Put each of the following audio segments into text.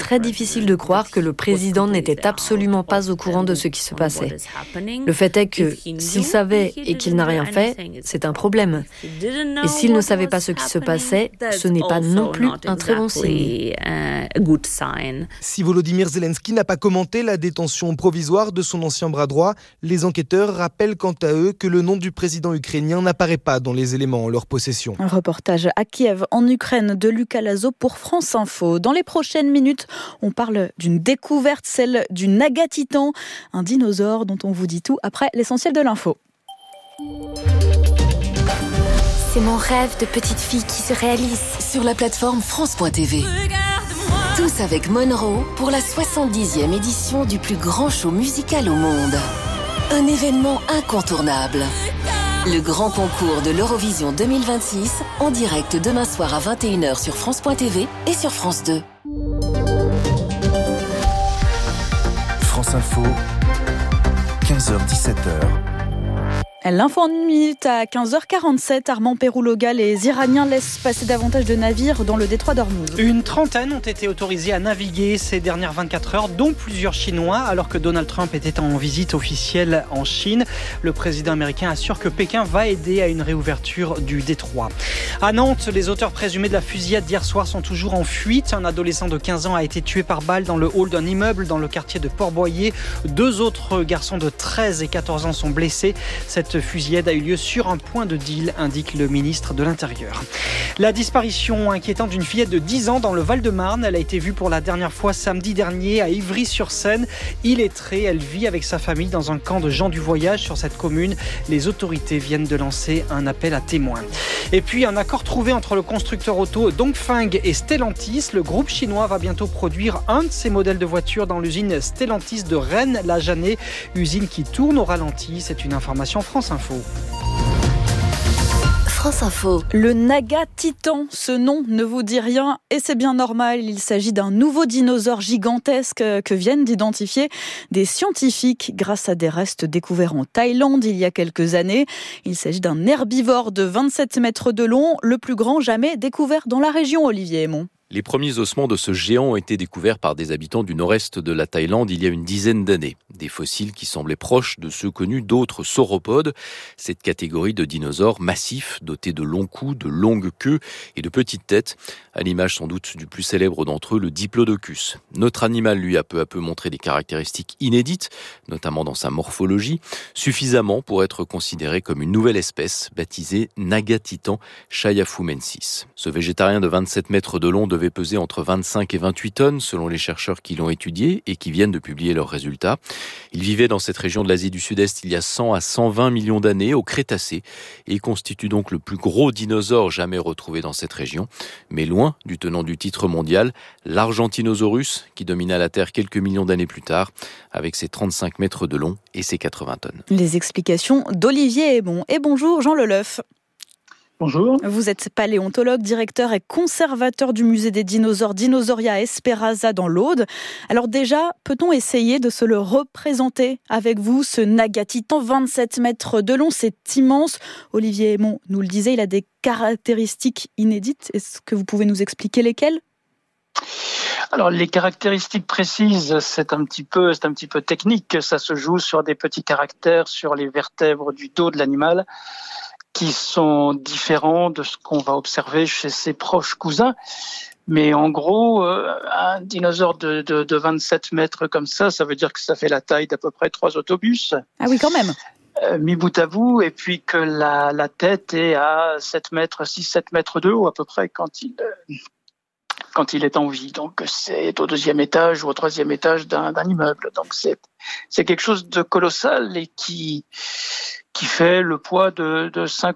très difficile de croire que le président n'était absolument pas au courant de ce qui se passait. Le fait est que s'il savait et qu'il n'a rien fait, c'est un problème. Et s'il ne savait pas ce qui se passait, ce n'est pas non plus un très bon signe. Si Volodymyr Zelensky n'a pas commenté la détention provisoire de son ancien bras droit, les enquêteurs rappellent quant à eux que le nom du président ukrainien n'apparaît pas dans les éléments en leur possession. Un reportage à Kiev, en Ukraine, de Lucas Lazo pour France Info. Dans les prochaines minutes, on parle d'une découverte, celle du Nagatitan, un dinosaure dont on vous dit tout après l'essentiel de l'info. C'est mon rêve de petite fille qui se réalise. Sur la plateforme France.tv. Tous avec Monroe pour la 70e édition du plus grand show musical au monde. Un événement incontournable. Le grand concours de l'Eurovision 2026 en direct demain soir à 21h sur France.tv et sur France 2. France Info, 15h-17h. L'info en une minute à 15h47. Armand Péroux-Loga, les Iraniens laissent passer davantage de navires dans le détroit d'Ormuz. Une trentaine ont été autorisés à naviguer ces dernières 24 heures, dont plusieurs Chinois, alors que Donald Trump était en visite officielle en Chine. Le président américain assure que Pékin va aider à une réouverture du détroit. À Nantes, les auteurs présumés de la fusillade d'hier soir sont toujours en fuite. Un adolescent de 15 ans a été tué par balle dans le hall d'un immeuble dans le quartier de Port-Boyer. 2 autres garçons de 13 et 14 ans sont blessés. Cette fusillade a eu lieu sur un point de deal, indique le ministre de l'Intérieur. La disparition inquiétante d'une fillette de 10 ans dans le Val-de-Marne. Elle a été vue pour la dernière fois samedi dernier à Ivry-sur-Seine. Illettrée, elle vit avec sa famille dans un camp de gens du voyage sur cette commune. Les autorités viennent de lancer un appel à témoins. Et puis un accord trouvé entre le constructeur auto Dongfeng et Stellantis. Le groupe chinois va bientôt produire un de ses modèles de voitures dans l'usine Stellantis de Rennes-la-Janée. Usine qui tourne au ralenti. C'est une information France Info. France Info. Le Nagatitan, ce nom ne vous dit rien et c'est bien normal. Il s'agit d'un nouveau dinosaure gigantesque que viennent d'identifier des scientifiques grâce à des restes découverts en Thaïlande il y a quelques années. Il s'agit d'un herbivore de 27 mètres de long, le plus grand jamais découvert dans la région, Olivier Aymon. Les premiers ossements de ce géant ont été découverts par des habitants du nord-est de la Thaïlande il y a une dizaine d'années. Des fossiles qui semblaient proches de ceux connus d'autres sauropodes, cette catégorie de dinosaures massifs, dotés de longs coups, de longues queues et de petites têtes, à l'image sans doute du plus célèbre d'entre eux, le Diplodocus. Notre animal, lui, a peu à peu montré des caractéristiques inédites, notamment dans sa morphologie, suffisamment pour être considéré comme une nouvelle espèce, baptisée Nagatitan chaiafumensis. Ce végétarien de 27 mètres de long devait peser entre 25 et 28 tonnes selon les chercheurs qui l'ont étudié et qui viennent de publier leurs résultats. Il vivait dans cette région de l'Asie du Sud-Est il y a 100 à 120 millions d'années au Crétacé et il constitue donc le plus gros dinosaure jamais retrouvé dans cette région, mais loin du tenant du titre mondial, l'Argentinosaurus qui domina la Terre quelques millions d'années plus tard avec ses 35 mètres de long et ses 80 tonnes. Les explications d'Olivier Aymon. Et bonjour Jean Leleuf. Bonjour. Vous êtes paléontologue, directeur et conservateur du musée des dinosaures Dinosauria Esperanza dans l'Aude. Alors déjà, peut-on essayer de se le représenter avec vous, ce Nagatitan 27 mètres de long, c'est immense. Olivier Aymon nous le disait, il a des caractéristiques inédites. Est-ce que vous pouvez nous expliquer lesquelles ? Alors les caractéristiques précises, c'est un petit peu technique. Ça se joue sur des petits caractères, sur les vertèbres du dos de l'animal, qui sont différents de ce qu'on va observer chez ses proches cousins. Mais en gros, un dinosaure de 27 mètres comme ça veut dire que ça fait la taille d'à peu près 3 autobus. Ah oui, quand même. Mis bout à bout, et puis que la tête est à 7 mètres de haut à peu près quand il est en vie. Donc c'est au 2e étage ou au 3e étage d'un immeuble. Donc c'est quelque chose de colossal et qui fait le poids de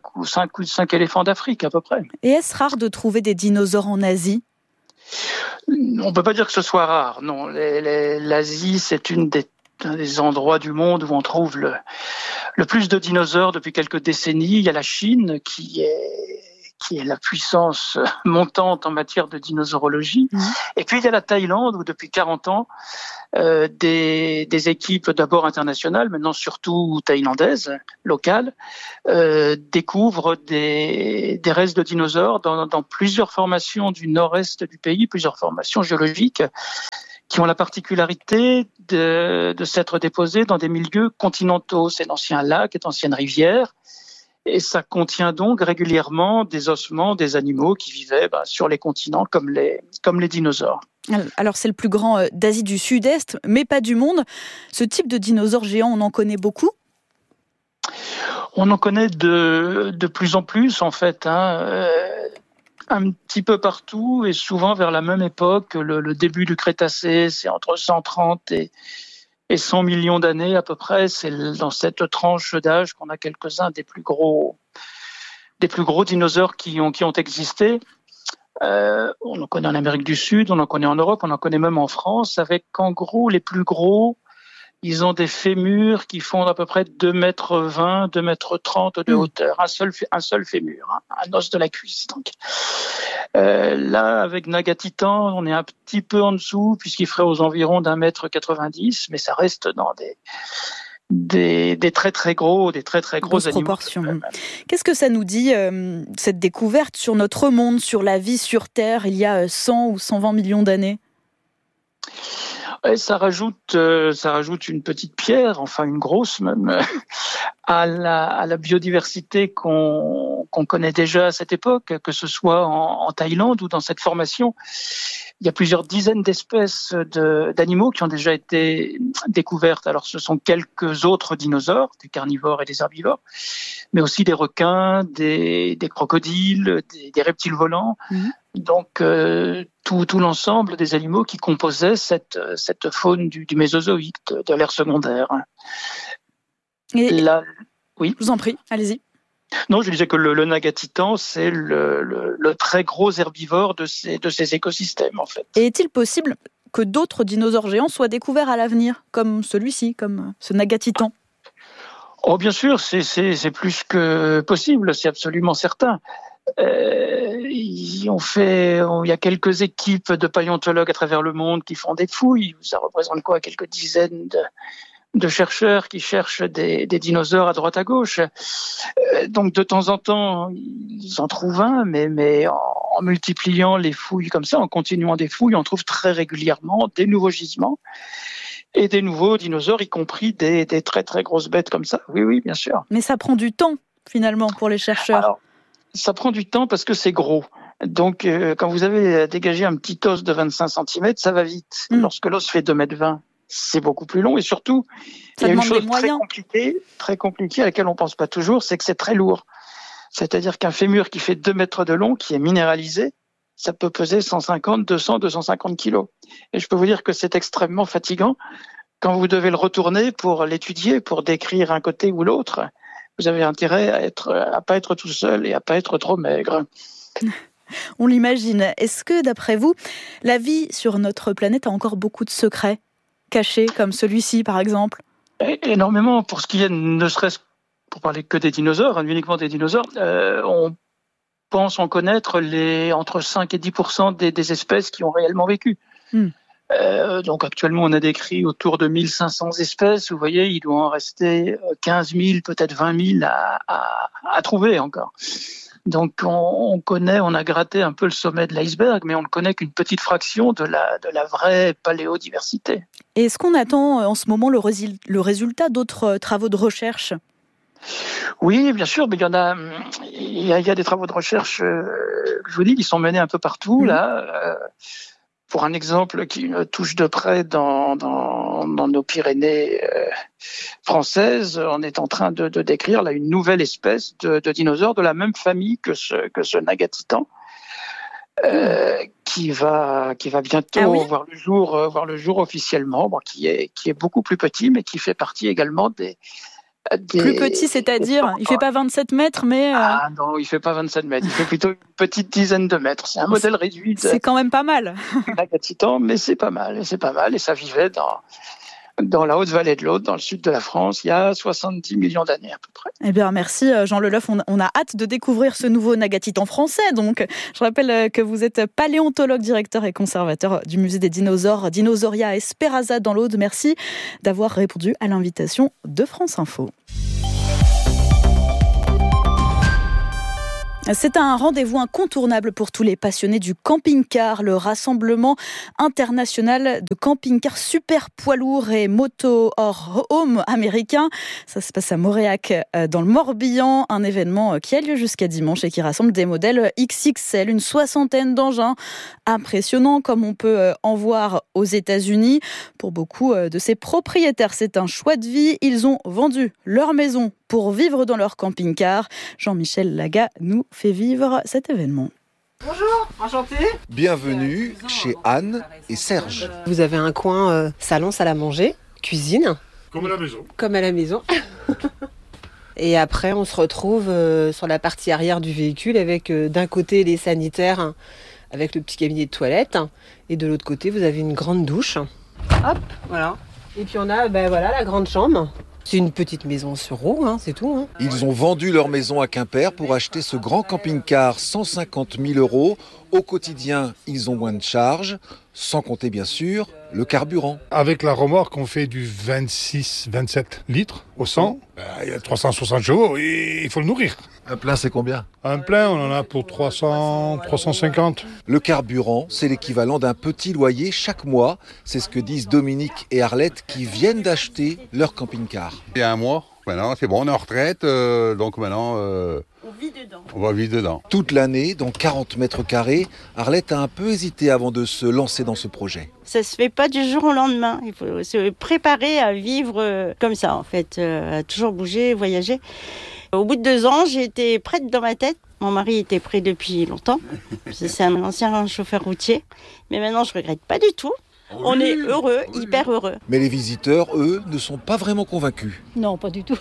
5 éléphants d'Afrique à peu près. Et est-ce rare de trouver des dinosaures en Asie ? On ne peut pas dire que ce soit rare, non. L'Asie, c'est un des endroits du monde où on trouve le plus de dinosaures depuis quelques décennies. Il y a la Chine qui qui est la puissance montante en matière de dinosaurologie. Et puis il y a la Thaïlande, où depuis 40 ans, des équipes d'abord internationales, maintenant surtout thaïlandaises, locales, découvrent des restes de dinosaures dans plusieurs formations du nord-est du pays, plusieurs formations géologiques, qui ont la particularité de s'être déposées dans des milieux continentaux. C'est d'anciens lacs et d'anciennes rivières. Et ça contient donc régulièrement des ossements des animaux qui vivaient sur les continents comme les dinosaures. Alors c'est le plus grand d'Asie du Sud-Est, mais pas du monde. Ce type de dinosaure géant, on en connaît beaucoup ? On en connaît de plus en plus en fait. Un petit peu partout et souvent vers la même époque. Le début du Crétacé, c'est entre 130 et 100 millions d'années à peu près. C'est dans cette tranche d'âge qu'on a quelques-uns des plus gros dinosaures qui ont existé. On en connaît en Amérique du Sud, on en connaît en Europe, on en connaît même en France, avec en gros les plus gros, ils ont des fémurs qui font à peu près 2,20 m, 2,30 m de hauteur, un seul fémur, un os de la cuisse. Donc. Là, avec Nagatitan, on est un petit peu en dessous, puisqu'il ferait aux environs d'1,90 m, mais ça reste dans des très très gros animaux. Proportions. Qu'est-ce que ça nous dit, cette découverte sur notre monde, sur la vie sur Terre, il y a 100 ou 120 millions d'années ? Et ça rajoute une petite pierre, enfin une grosse même, à la biodiversité qu'on connaît déjà à cette époque, que ce soit en Thaïlande ou dans cette formation. Il y a plusieurs dizaines d'espèces d'animaux qui ont déjà été découvertes. Alors, ce sont quelques autres dinosaures, des carnivores et des herbivores, mais aussi des requins, des crocodiles, des reptiles volants. Donc, tout l'ensemble des animaux qui composaient cette faune du Mésozoïque, de l'ère secondaire. Oui, je vous en prie, allez-y. Non, je disais que le Nagatitan, c'est le très gros herbivore de ces écosystèmes, en fait. Et est-il possible que d'autres dinosaures géants soient découverts à l'avenir, comme celui-ci, comme ce Nagatitan ? Oh, bien sûr, c'est plus que possible, c'est absolument certain. Il y a quelques équipes de paléontologues à travers le monde qui font des fouilles. Ça représente quelques dizaines de chercheurs qui cherchent des dinosaures à droite à gauche. Donc de temps en temps, ils en trouvent un, mais en multipliant les fouilles comme ça, en continuant des fouilles, on trouve très régulièrement des nouveaux gisements et des nouveaux dinosaures, y compris des très très grosses bêtes comme ça. Oui, bien sûr. Mais ça prend du temps, finalement, pour les chercheurs. Alors, ça prend du temps parce que c'est gros. Donc, quand vous avez dégagé un petit os de 25 cm, ça va vite. Lorsque l'os fait 2,20 m, c'est beaucoup plus long. Et surtout, il y a une chose très compliquée à laquelle on ne pense pas toujours, c'est que c'est très lourd. C'est-à-dire qu'un fémur qui fait 2 mètres de long, qui est minéralisé, ça peut peser 150, 200, 250 kilos. Et je peux vous dire que c'est extrêmement fatigant quand vous devez le retourner pour l'étudier, pour décrire un côté ou l'autre. Vous avez intérêt à pas être tout seul et à pas être trop maigre. On l'imagine. Est-ce que, d'après vous, la vie sur notre planète a encore beaucoup de secrets cachés, comme celui-ci, par exemple ? Énormément. Pour ce qui est, ne serait-ce pour parler que des dinosaures, uniquement des dinosaures, on pense en connaître entre 5 et 10% des espèces qui ont réellement vécu. Donc actuellement, on a décrit autour de 1500 espèces. Vous voyez, il doit en rester 15 000, peut-être 20 000 à trouver encore. Donc on a gratté un peu le sommet de l'iceberg, mais on ne connaît qu'une petite fraction de la vraie paléodiversité. Et est-ce qu'on attend en ce moment le résultat d'autres travaux de recherche ? Oui, bien sûr, mais il y a des travaux de recherche, je vous dis, qui sont menés un peu partout, là. Pour un exemple qui me touche de près dans nos Pyrénées françaises, on est en train de décrire là une nouvelle espèce de dinosaure de la même famille que ce Nagatitan, qui va bientôt voir le jour officiellement, qui est beaucoup plus petit, mais qui fait partie également des plus petit, c'est-à-dire, il fait pas 27 mètres, mais... Ah non, il fait pas 27 mètres, il fait plutôt une petite dizaine de mètres. C'est un modèle réduit. C'est quand même pas mal. Nagatitan, mais c'est pas mal, et ça vivait dans la haute vallée de l'Aude, dans le sud de la France, il y a 70 millions d'années à peu près. Eh bien, merci Jean Leloff. On a hâte de découvrir ce nouveau Nagatite en français. Donc, je rappelle que vous êtes paléontologue, directeur et conservateur du musée des dinosaures Dinosauria à Esperanza dans l'Aude. Merci d'avoir répondu à l'invitation de France Info. C'est un rendez-vous incontournable pour tous les passionnés du camping-car, le rassemblement international de camping-cars super poids lourds et moto-home américains. Ça se passe à Mauréac, dans le Morbihan, un événement qui a lieu jusqu'à dimanche et qui rassemble des modèles XXL, une 60aine d'engins impressionnants comme on peut en voir aux États-Unis. Pour beaucoup de ces propriétaires, c'est un choix de vie. Ils ont vendu leur maison pour vivre dans leur camping-car. Jean-Michel Laga nous fait vivre cet événement. Bonjour, enchanté. Bienvenue chez Anne et Serge. Vous avez un coin salon, salle à manger, cuisine. Comme à la maison. Comme à la maison. Et après, on se retrouve sur la partie arrière du véhicule avec d'un côté les sanitaires, avec le petit cabinet de toilette. Et de l'autre côté, vous avez une grande douche. Hop, voilà. Et puis on a la grande chambre. C'est une petite maison sur roue, c'est tout. Ils ont vendu leur maison à Quimper pour acheter ce grand camping-car 150 000 €. Au quotidien, ils ont moins de charges, sans compter bien sûr le carburant. Avec la remorque, on fait du 26-27 litres au 100. Il y a 360 chevaux et il faut le nourrir. Un plein, c'est combien ? Un plein, on en a pour 300-350. Le carburant, c'est l'équivalent d'un petit loyer chaque mois. C'est ce que disent Dominique et Arlette qui viennent d'acheter leur camping-car. Il y a un mois, maintenant c'est bon, on est en retraite, donc maintenant on va vivre dedans. Toute l'année, dans 40 mètres carrés, Arlette a un peu hésité avant de se lancer dans ce projet. Ça se fait pas du jour au lendemain. Il faut se préparer à vivre comme ça, en fait, à toujours bouger, voyager. Au bout de 2 ans, j'ai été prête dans ma tête. Mon mari était prêt depuis longtemps. C'est un ancien chauffeur routier. Mais maintenant, je regrette pas du tout. On est heureux, hyper heureux. Mais les visiteurs, eux, ne sont pas vraiment convaincus. Non, pas du tout.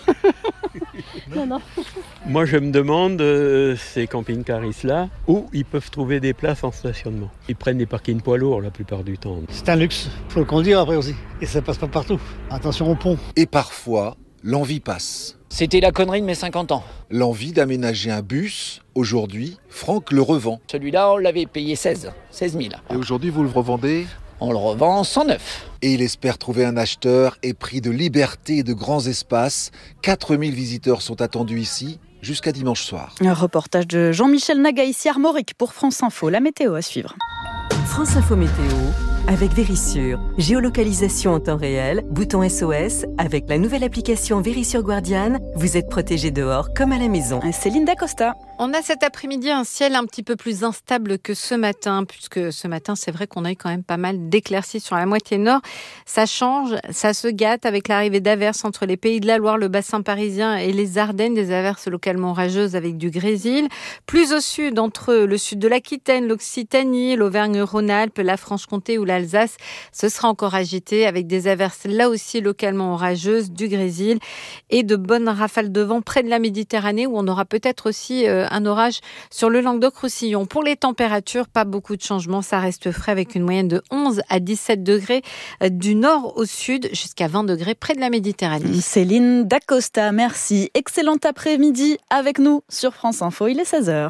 Non. Moi, je me demande, ces camping-caristes-là, où ils peuvent trouver des places en stationnement. Ils prennent des parkings poids lourds la plupart du temps. C'est un luxe, il faut le conduire après aussi. Et ça passe pas partout. Attention au pont. Et parfois, l'envie passe. C'était la connerie de mes 50 ans. L'envie d'aménager un bus, aujourd'hui, Franck le revend. Celui-là, on l'avait payé 16 000. Et aujourd'hui, vous le revendez ? On le revend 109. Et il espère trouver un acheteur épris de liberté et de grands espaces. 4000 visiteurs sont attendus ici jusqu'à dimanche soir. Un reportage de Jean-Michel Naga ici à Armorique pour France Info. La météo à suivre. France Info Météo avec Vérissure. Géolocalisation en temps réel, bouton SOS. Avec la nouvelle application Vérissure Guardian, vous êtes protégé dehors comme à la maison. Céline Dacosta. On a cet après-midi un ciel un petit peu plus instable que ce matin, puisque ce matin, c'est vrai qu'on a eu quand même pas mal d'éclaircies sur la moitié nord. Ça change, ça se gâte avec l'arrivée d'averses entre les Pays de la Loire, le bassin parisien et les Ardennes, des averses localement orageuses avec du grésil. Plus au sud, entre le sud de l'Aquitaine, l'Occitanie, l'Auvergne-Rhône-Alpes, la Franche-Comté ou l'Alsace, ce sera encore agité avec des averses là aussi localement orageuses, du grésil et de bonnes rafales de vent près de la Méditerranée où on aura peut-être aussi un orage sur le Languedoc-Roussillon. Pour les températures, pas beaucoup de changements, ça reste frais avec une moyenne de 11 à 17 degrés du nord au sud jusqu'à 20 degrés près de la Méditerranée. Céline Dacosta, merci. Excellent après-midi avec nous sur France Info, il est 16h.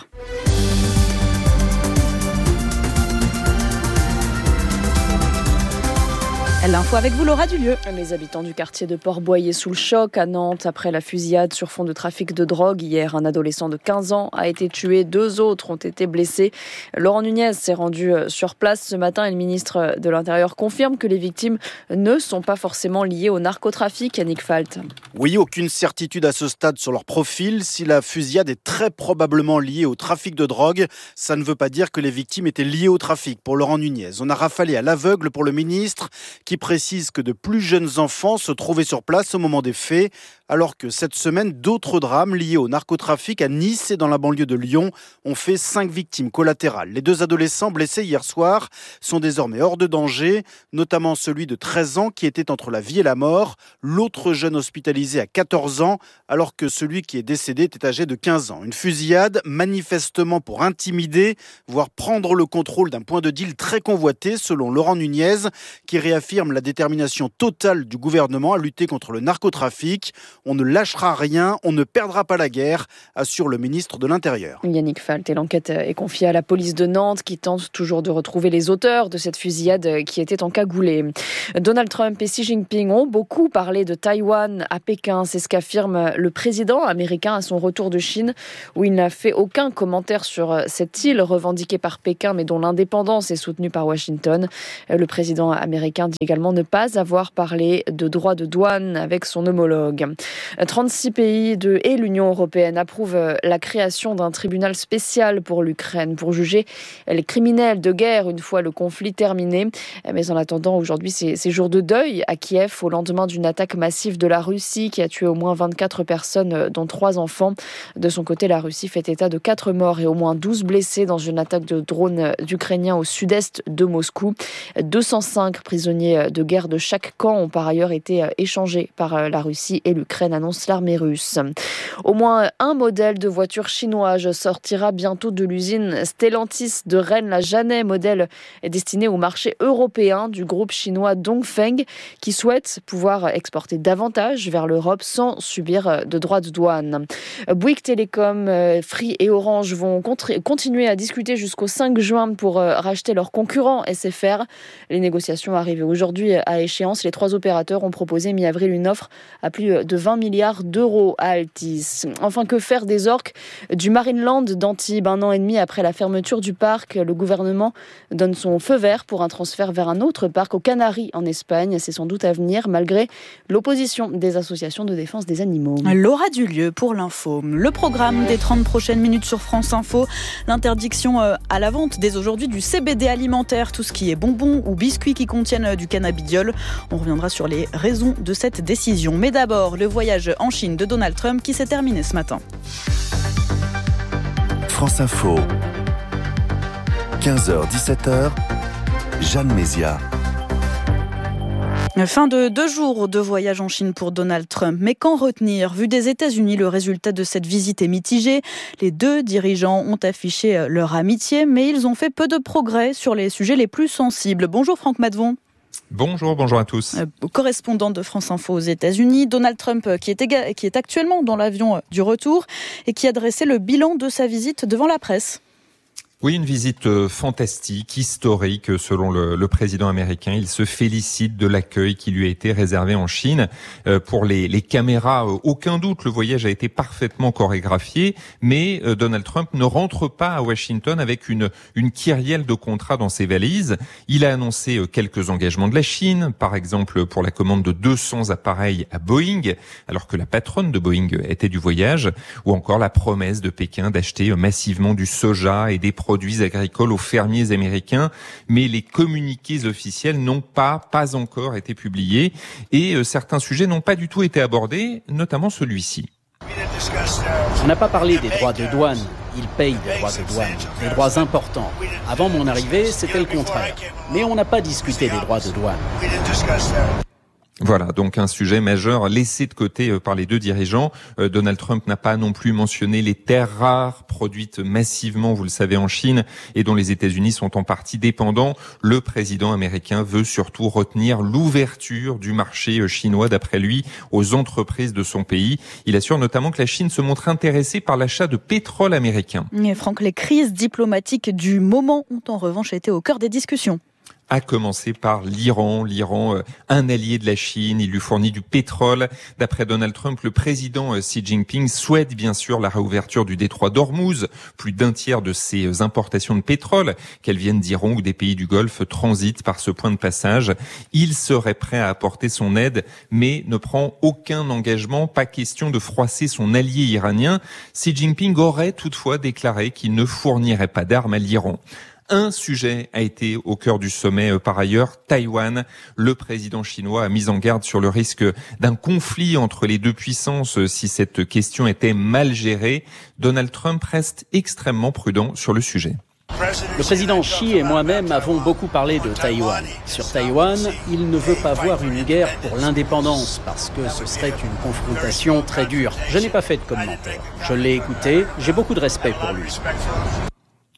L'info avec vous, Laura Dulieu. Les habitants du quartier de Port-Boyer sous le choc à Nantes après la fusillade sur fond de trafic de drogue. Hier, un adolescent de 15 ans a été tué, 2 autres ont été blessés. Laurent Nunez s'est rendu sur place ce matin et le ministre de l'Intérieur confirme que les victimes ne sont pas forcément liées au narcotrafic. Yannick Falt. Oui, aucune certitude à ce stade sur leur profil. Si la fusillade est très probablement liée au trafic de drogue, ça ne veut pas dire que les victimes étaient liées au trafic. Pour Laurent Nunez, on a rafalé à l'aveugle pour le ministre qui précise que de plus jeunes enfants se trouvaient sur place au moment des faits, alors que cette semaine, d'autres drames liés au narcotrafic à Nice et dans la banlieue de Lyon ont fait 5 victimes collatérales. Les 2 adolescents blessés hier soir sont désormais hors de danger, notamment celui de 13 ans qui était entre la vie et la mort, l'autre jeune hospitalisé à 14 ans, alors que celui qui est décédé était âgé de 15 ans. Une fusillade manifestement pour intimider, voire prendre le contrôle d'un point de deal très convoité, selon Laurent Nunez, qui réaffirme confirme la détermination totale du gouvernement à lutter contre le narcotrafic. On ne lâchera rien, on ne perdra pas la guerre, assure le ministre de l'Intérieur. Yannick Falt, et l'enquête est confiée à la police de Nantes qui tente toujours de retrouver les auteurs de cette fusillade qui était encagoulée. Donald Trump et Xi Jinping ont beaucoup parlé de Taïwan à Pékin. C'est ce qu'affirme le président américain à son retour de Chine, où il n'a fait aucun commentaire sur cette île revendiquée par Pékin mais dont l'indépendance est soutenue par Washington. Le président américain dit également ne pas avoir parlé de droits de douane avec son homologue. 36 pays et l'Union européenne approuvent la création d'un tribunal spécial pour l'Ukraine pour juger les criminels de guerre une fois le conflit terminé. Mais en attendant, aujourd'hui, c'est jour de deuil à Kiev au lendemain d'une attaque massive de la Russie qui a tué au moins 24 personnes, dont 3 enfants. De son côté, la Russie fait état de 4 morts et au moins 12 blessés dans une attaque de drones ukrainiens au sud-est de Moscou. 205 prisonniers de guerre de chaque camp ont par ailleurs été échangés par la Russie et l'Ukraine, annonce l'armée russe. Au moins un modèle de voiture chinoise sortira bientôt de l'usine Stellantis de Rennes-la-Janet, modèle destiné au marché européen du groupe chinois Dongfeng, qui souhaite pouvoir exporter davantage vers l'Europe sans subir de droits de douane. Bouygues Télécom, Free et Orange vont continuer à discuter jusqu'au 5 juin pour racheter leurs concurrents SFR. Les négociations arrivées aujourd'hui à échéance. Les 3 opérateurs ont proposé mi-avril une offre à plus de 20 milliards d'euros à Altice. Enfin, que faire des orques du Marineland d'Antibes? 1 an et demi après la fermeture du parc, le gouvernement donne son feu vert pour un transfert vers un autre parc aux Canaries en Espagne. C'est sans doute à venir malgré l'opposition des associations de défense des animaux. Laura Dulieu pour l'info. Le programme des 30 prochaines minutes sur France Info. L'interdiction à la vente dès aujourd'hui du CBD alimentaire, tout ce qui est bonbons ou biscuits qui contiennent du cannabidiol. On reviendra sur les raisons de cette décision. Mais d'abord, le voyage en Chine de Donald Trump qui s'est terminé ce matin. France Info, 15h-17h, Jeanne Mézia. Fin de 2 jours de voyage en Chine pour Donald Trump. Mais qu'en retenir? Vu des États-Unis, le résultat de cette visite est mitigé. Les 2 dirigeants ont affiché leur amitié, mais ils ont fait peu de progrès sur les sujets les plus sensibles. Bonjour Franck Madvon. Bonjour à tous. Correspondant de France Info aux États-Unis, Donald Trump qui est actuellement dans l'avion du retour et qui a dressé le bilan de sa visite devant la presse. Oui, une visite fantastique, historique selon le président américain. Il se félicite de l'accueil qui lui a été réservé en Chine. Pour les caméras, aucun doute, le voyage a été parfaitement chorégraphié, mais Donald Trump ne rentre pas à Washington avec une kyrielle de contrats dans ses valises. Il a annoncé quelques engagements de la Chine, par exemple pour la commande de 200 appareils à Boeing, alors que la patronne de Boeing était du voyage, ou encore la promesse de Pékin d'acheter massivement du soja et des produits agricoles aux fermiers américains, mais les communiqués officiels n'ont pas encore été publiés et certains sujets n'ont pas du tout été abordés, notamment celui-ci. On n'a pas parlé des droits de douane. Ils payent des droits de douane, des droits importants. Avant mon arrivée, c'était le contraire. Mais on n'a pas discuté des droits de douane. Voilà, donc un sujet majeur laissé de côté par les 2 dirigeants. Donald Trump n'a pas non plus mentionné les terres rares produites massivement, vous le savez, en Chine et dont les États-Unis sont en partie dépendants. Le président américain veut surtout retenir l'ouverture du marché chinois, d'après lui, aux entreprises de son pays. Il assure notamment que la Chine se montre intéressée par l'achat de pétrole américain. Et Franck, les crises diplomatiques du moment ont en revanche été au cœur des discussions. À commencer par l'Iran. L'Iran, un allié de la Chine, il lui fournit du pétrole. D'après Donald Trump, le président Xi Jinping souhaite bien sûr la réouverture du détroit d'Ormuz. Plus d'un tiers de ses importations de pétrole, qu'elles viennent d'Iran ou des pays du Golfe, transitent par ce point de passage. Il serait prêt à apporter son aide, mais ne prend aucun engagement. Pas question de froisser son allié iranien. Xi Jinping aurait toutefois déclaré qu'il ne fournirait pas d'armes à l'Iran. Un sujet a été au cœur du sommet par ailleurs, Taïwan. Le président chinois a mis en garde sur le risque d'un conflit entre les 2 puissances si cette question était mal gérée. Donald Trump reste extrêmement prudent sur le sujet. Le président Xi et moi-même avons beaucoup parlé de Taïwan. Sur Taïwan, il ne veut pas voir une guerre pour l'indépendance parce que ce serait une confrontation très dure. Je n'ai pas fait de commentaire. Je l'ai écouté, j'ai beaucoup de respect pour lui.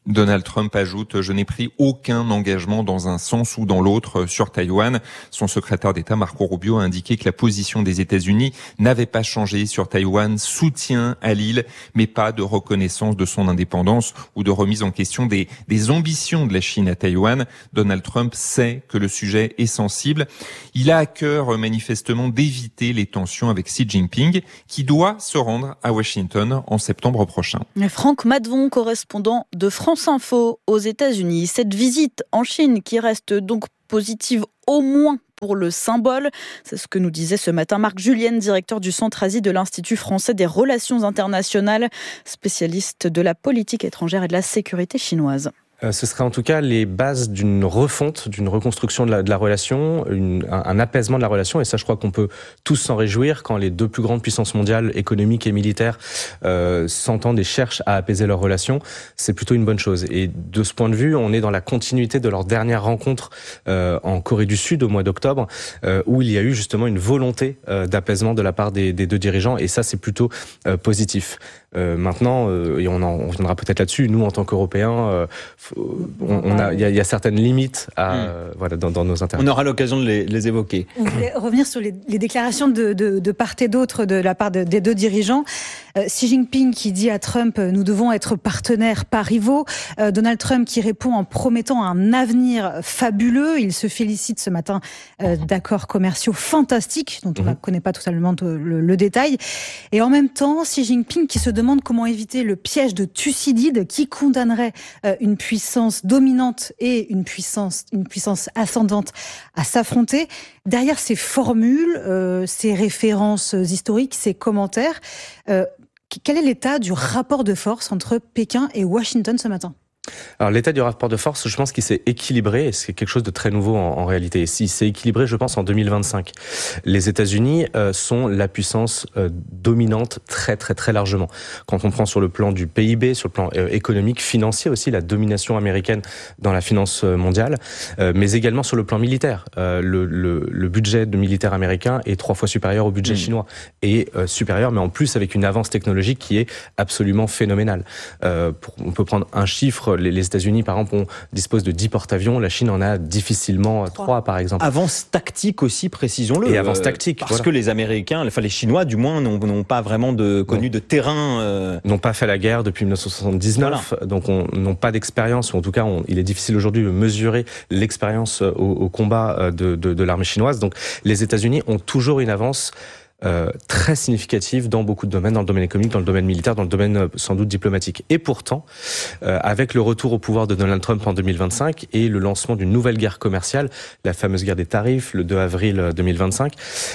Donald Trump ajoute « Je n'ai pris aucun engagement dans un sens ou dans l'autre sur Taïwan ». Son secrétaire d'État Marco Rubio a indiqué que la position des États-Unis n'avait pas changé sur Taïwan, soutien à l'île, mais pas de reconnaissance de son indépendance ou de remise en question des ambitions de la Chine à Taïwan. Donald Trump sait que le sujet est sensible. Il a à cœur manifestement d'éviter les tensions avec Xi Jinping, qui doit se rendre à Washington en septembre prochain. Franck Madvon, correspondant de France Info aux États-Unis. Cette visite en Chine qui reste donc positive au moins pour le symbole. C'est ce que nous disait ce matin Marc Julienne, directeur du Centre Asie de l'Institut français des relations internationales, spécialiste de la politique étrangère et de la sécurité chinoise. Ce serait en tout cas les bases d'une refonte, d'une reconstruction de la relation, un apaisement de la relation. Et ça, je crois qu'on peut tous s'en réjouir quand les deux plus grandes puissances mondiales, économiques et militaires, s'entendent et cherchent à apaiser leurs relations. C'est plutôt une bonne chose. Et de ce point de vue, on est dans la continuité de leur dernière rencontre en Corée du Sud au mois d'octobre, où il y a eu justement une volonté d'apaisement de la part des deux dirigeants. Et ça, c'est plutôt positif. Maintenant, et on reviendra peut-être là-dessus, nous, en tant qu'Européens, il y a certaines limites dans nos intérêts. On aura l'occasion de les évoquer. On voulait revenir sur les déclarations de part et d'autre de la part des deux dirigeants. Xi Jinping qui dit à Trump « Nous devons être partenaires, pas rivaux ». Donald Trump qui répond en promettant un avenir fabuleux. Il se félicite ce matin d'accords commerciaux fantastiques, dont on ne connaît pas totalement le détail. Et en même temps, Xi Jinping qui se demande comment éviter le piège de Thucydide qui condamnerait une puissance dominante et une puissance ascendante à s'affronter. Derrière ces formules, ces références historiques, ces commentaires, quel est l'état du rapport de force entre Pékin et Washington ce matin ? Alors l'état du rapport de force, je pense qu'il s'est équilibré, et c'est quelque chose de très nouveau en réalité. Et il s'est équilibré, je pense, en 2025. Les États-Unis sont la puissance dominante très très très largement. Quand on prend sur le plan du PIB, sur le plan économique, financier aussi, la domination américaine dans la finance mondiale, mais également sur le plan militaire. Le budget de militaire américain est 3 fois supérieur au budget chinois, et supérieur, mais en plus avec une avance technologique qui est absolument phénoménale. On peut prendre un chiffre. Les États-Unis, par exemple, disposent de 10 porte-avions. La Chine en a difficilement 3, par exemple. Avance tactique aussi, précisons-le. Et avance tactique. Parce que les Américains, enfin les Chinois, du moins, n'ont pas vraiment connu de terrain. N'ont pas fait la guerre depuis 1979, donc n'ont pas d'expérience, ou en tout cas, il est difficile aujourd'hui de mesurer l'expérience au combat de l'armée chinoise. Donc les États-Unis ont toujours une avance très significative dans beaucoup de domaines, dans le domaine économique, dans le domaine militaire, dans le domaine sans doute diplomatique. Et pourtant, avec le retour au pouvoir de Donald Trump en 2025 et le lancement d'une nouvelle guerre commerciale, la fameuse guerre des tarifs, le 2 avril 2025,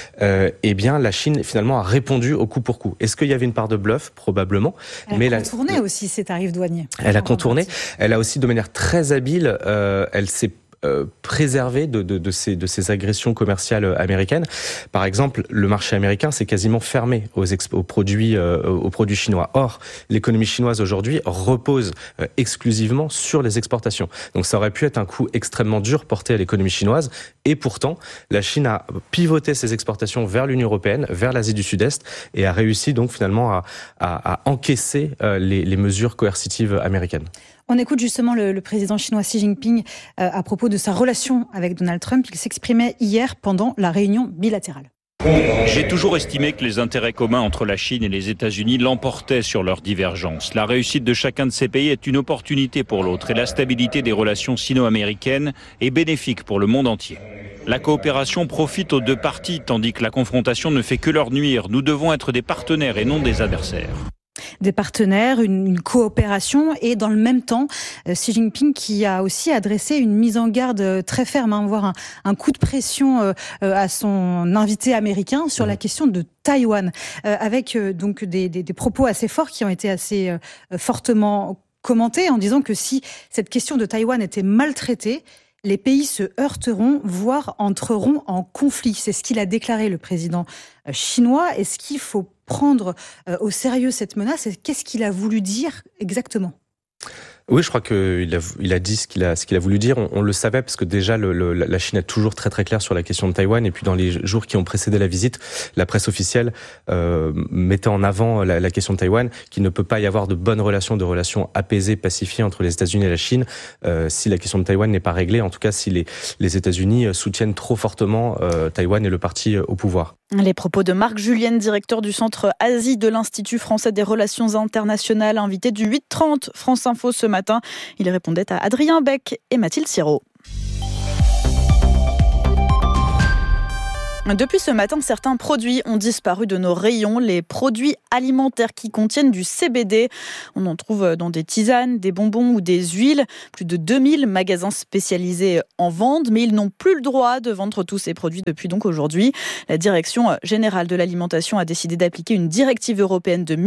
eh bien la Chine finalement a répondu au coup pour coup. Est-ce qu'il y avait une part de bluff ? Probablement. Elle a contourné aussi ces tarifs douaniers. Elle a contourné. Elle a aussi de manière très habile, elle s'est préserver de ces agressions commerciales américaines. Par exemple, le marché américain s'est quasiment fermé aux produits chinois. Or, l'économie chinoise aujourd'hui repose exclusivement sur les exportations. Donc ça aurait pu être un coup extrêmement dur porté à l'économie chinoise. Et pourtant, la Chine a pivoté ses exportations vers l'Union européenne, vers l'Asie du Sud-Est, et a réussi donc finalement à encaisser les mesures coercitives américaines. On écoute justement le président chinois Xi Jinping à propos de sa relation avec Donald Trump. Il s'exprimait hier pendant la réunion bilatérale. J'ai toujours estimé que les intérêts communs entre la Chine et les États-Unis l'emportaient sur leurs divergences. La réussite de chacun de ces pays est une opportunité pour l'autre et la stabilité des relations sino-américaines est bénéfique pour le monde entier. La coopération profite aux deux parties tandis que la confrontation ne fait que leur nuire. Nous devons être des partenaires et non des adversaires. Des partenaires, une coopération et dans le même temps, Xi Jinping qui a aussi adressé une mise en garde très ferme, voire un coup de pression à son invité américain sur la question de Taïwan, avec donc des propos assez forts qui ont été assez fortement commentés en disant que si cette question de Taïwan était maltraitée, les pays se heurteront, voire entreront en conflit. C'est ce qu'il a déclaré, le président chinois. Est-ce qu'il faut prendre au sérieux cette menace ? Qu'est-ce qu'il a voulu dire exactement ? Oui, je crois qu'il a dit ce qu'il a voulu dire. On le savait parce que déjà la Chine est toujours très très claire sur la question de Taïwan. Et puis dans les jours qui ont précédé la visite, la presse officielle mettait en avant la question de Taïwan, qu'il ne peut pas y avoir de bonnes relations, de relations apaisées, pacifiées entre les États-Unis et la Chine si la question de Taïwan n'est pas réglée. En tout cas, si les États-Unis soutiennent trop fortement Taïwan et le parti au pouvoir. Les propos de Marc Julienne, directeur du Centre Asie de l'Institut français des relations internationales, invité du 8h30 France Info ce matin. Il répondait à Adrien Beck et Mathilde Sirot. Depuis ce matin, certains produits ont disparu de nos rayons, les produits alimentaires qui contiennent du CBD. On en trouve dans des tisanes, des bonbons ou des huiles. Plus de 2000 magasins spécialisés en vendent, mais ils n'ont plus le droit de vendre tous ces produits depuis donc aujourd'hui. La Direction générale de l'alimentation a décidé d'appliquer une directive européenne de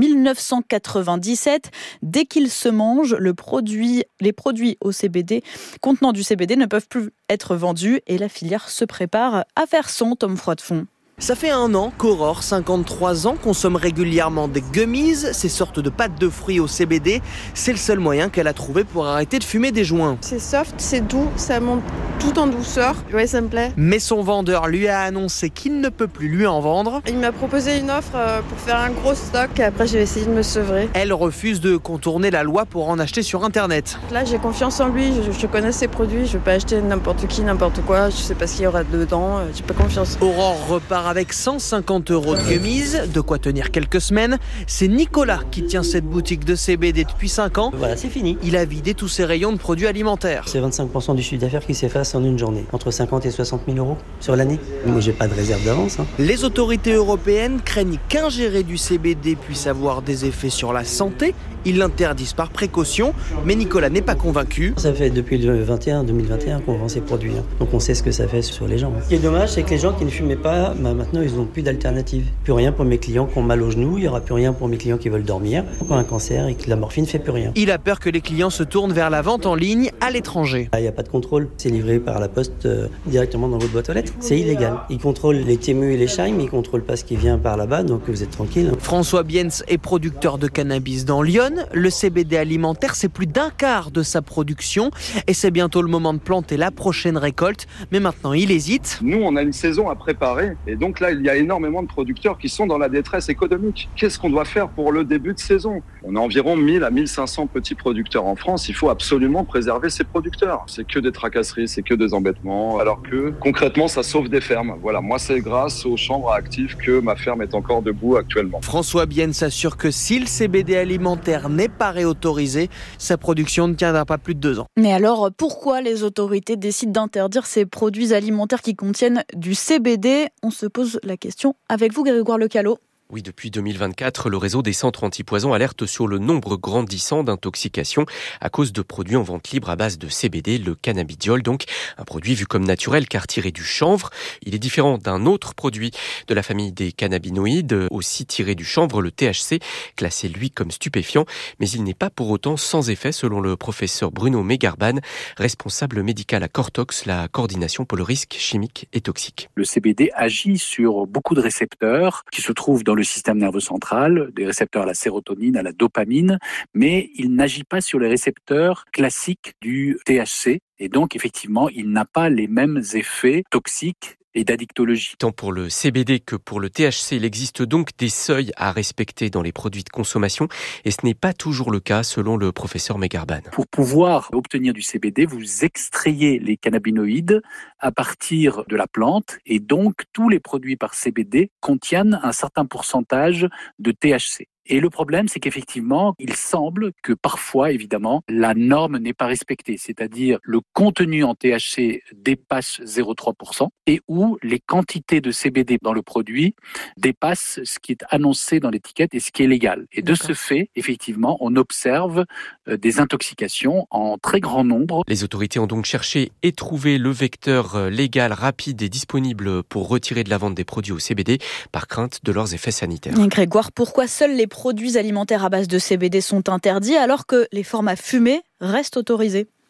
1997. Dès qu'ils se mangent, les produits au CBD contenant du CBD ne peuvent plus être vendus et la filière se prépare à faire son Tom Froidefond. Ça fait 1 an qu'Aurore, 53 ans, consomme régulièrement des gummies, ces sortes de pâtes de fruits au CBD. C'est le seul moyen qu'elle a trouvé pour arrêter de fumer des joints. C'est soft, c'est doux, ça monte tout en douceur. Ouais, ça me plaît. Mais son vendeur lui a annoncé qu'il ne peut plus lui en vendre. Il m'a proposé une offre pour faire un gros stock. Après, j'ai essayé de me sevrer. Elle refuse de contourner la loi pour en acheter sur Internet. Là, j'ai confiance en lui. Je connais ses produits. Je ne vais pas acheter n'importe qui, n'importe quoi. Je sais pas ce qu'il y aura dedans. J'ai pas confiance. Aurore repart avec 150 € de gummies, de quoi tenir quelques semaines. C'est Nicolas qui tient cette boutique de CBD depuis 5 ans. Voilà, c'est fini. Il a vidé tous ses rayons de produits alimentaires. C'est 25% du chiffre d'affaires qui s'efface en une journée, entre 50 et 60 000 € sur l'année. Mais j'ai pas de réserve d'avance. Les autorités européennes craignent qu'ingérer du CBD puisse avoir des effets sur la santé. Ils l'interdisent par précaution, mais Nicolas n'est pas convaincu. Ça fait depuis le 2021 qu'on vend ces produits. Donc on sait ce que ça fait sur les gens. Ce qui est dommage, c'est que les gens qui ne fumaient pas, maintenant ils n'ont plus d'alternative. Plus rien pour mes clients qui ont mal aux genoux, il n'y aura plus rien pour mes clients qui veulent dormir, qui ont un cancer et que la morphine ne fait plus rien. Il a peur que les clients se tournent vers la vente en ligne à l'étranger. Il n'y a pas de contrôle, c'est livré par la poste directement dans votre boîte aux lettres. C'est illégal. Ils contrôlent les TMU et les Scheim, mais ils ne contrôlent pas ce qui vient par là-bas, donc vous êtes tranquille. François Biens est producteur de cannabis dans Lyon. Le CBD alimentaire, c'est plus d'un quart de sa production et c'est bientôt le moment de planter la prochaine récolte. Mais maintenant, il hésite. Nous, on a une saison à préparer et donc là, il y a énormément de producteurs qui sont dans la détresse économique. Qu'est-ce qu'on doit faire pour le début de saison ? On a environ 1000 à 1500 petits producteurs en France. Il faut absolument préserver ces producteurs. C'est que des tracasseries, c'est que des embêtements, alors que concrètement, ça sauve des fermes. Voilà, moi, c'est grâce aux chambres actives que ma ferme est encore debout actuellement. François Bienne s'assure que si le CBD alimentaire n'est pas réautorisé, sa production ne tiendra pas plus de 2 ans. Mais alors, pourquoi les autorités décident d'interdire ces produits alimentaires qui contiennent du CBD ? On se pose la question avec vous, Grégoire Lecalot. Oui, depuis 2024, le réseau des centres antipoison alerte sur le nombre grandissant d'intoxications à cause de produits en vente libre à base de CBD, le cannabidiol, donc un produit vu comme naturel car tiré du chanvre. Il est différent d'un autre produit de la famille des cannabinoïdes, aussi tiré du chanvre, le THC, classé lui comme stupéfiant, mais il n'est pas pour autant sans effet selon le professeur Bruno Megarban, responsable médical à Cortox, la coordination pour le risque chimique et toxique. Le CBD agit sur beaucoup de récepteurs qui se trouvent dans le système nerveux central, des récepteurs à la sérotonine, à la dopamine, mais il n'agit pas sur les récepteurs classiques du THC. Et donc, effectivement, il n'a pas les mêmes effets toxiques et d'addictologie. Tant pour le CBD que pour le THC, il existe donc des seuils à respecter dans les produits de consommation et ce n'est pas toujours le cas selon le professeur Megarban. Pour pouvoir obtenir du CBD, vous extrayez les cannabinoïdes à partir de la plante et donc tous les produits par CBD contiennent un certain pourcentage de THC. Et le problème, c'est qu'effectivement, il semble que parfois, évidemment, la norme n'est pas respectée. C'est-à-dire, le contenu en THC dépasse 0,3% et où les quantités de CBD dans le produit dépassent ce qui est annoncé dans l'étiquette et ce qui est légal. Et de ce fait, effectivement, on observe des intoxications en très grand nombre. Les autorités ont donc cherché et trouvé le vecteur légal, rapide et disponible pour retirer de la vente des produits au CBD par crainte de leurs effets sanitaires. Et Grégoire, pourquoi seuls les produits alimentaires à base de CBD sont interdits alors que les formats fumés restent autorisés ?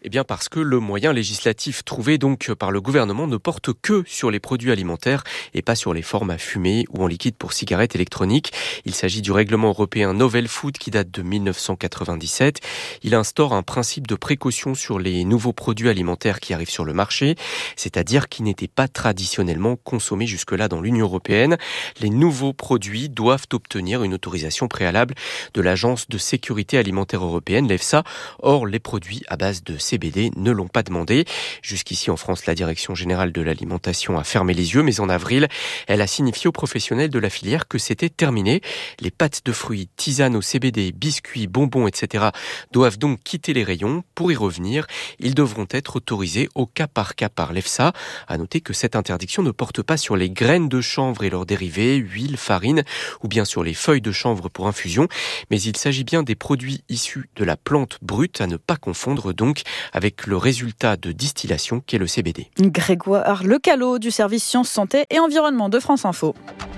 Eh bien parce que le moyen législatif trouvé donc par le gouvernement ne porte que sur les produits alimentaires et pas sur les formes à fumer ou en liquide pour cigarettes électroniques. Il s'agit du règlement européen Novel Food qui date de 1997. Il instaure un principe de précaution sur les nouveaux produits alimentaires qui arrivent sur le marché, c'est-à-dire qui n'étaient pas traditionnellement consommés jusque-là dans l'Union européenne. Les nouveaux produits doivent obtenir une autorisation préalable de l'Agence de sécurité alimentaire européenne, l'EFSA. Or, les produits à base de CBD ne l'ont pas demandé. Jusqu'ici, en France, la Direction générale de l'alimentation a fermé les yeux, mais en avril, elle a signifié aux professionnels de la filière que c'était terminé. Les pâtes de fruits, tisanes au CBD, biscuits, bonbons, etc. doivent donc quitter les rayons. Pour y revenir, ils devront être autorisés au cas par l'EFSA. À noter que cette interdiction ne porte pas sur les graines de chanvre et leurs dérivés, huile, farine, ou bien sur les feuilles de chanvre pour infusion, mais il s'agit bien des produits issus de la plante brute, à ne pas confondre donc avec le résultat de distillation qu'est le CBD. Grégoire Lecalot du service Sciences, Santé et Environnement de France Info.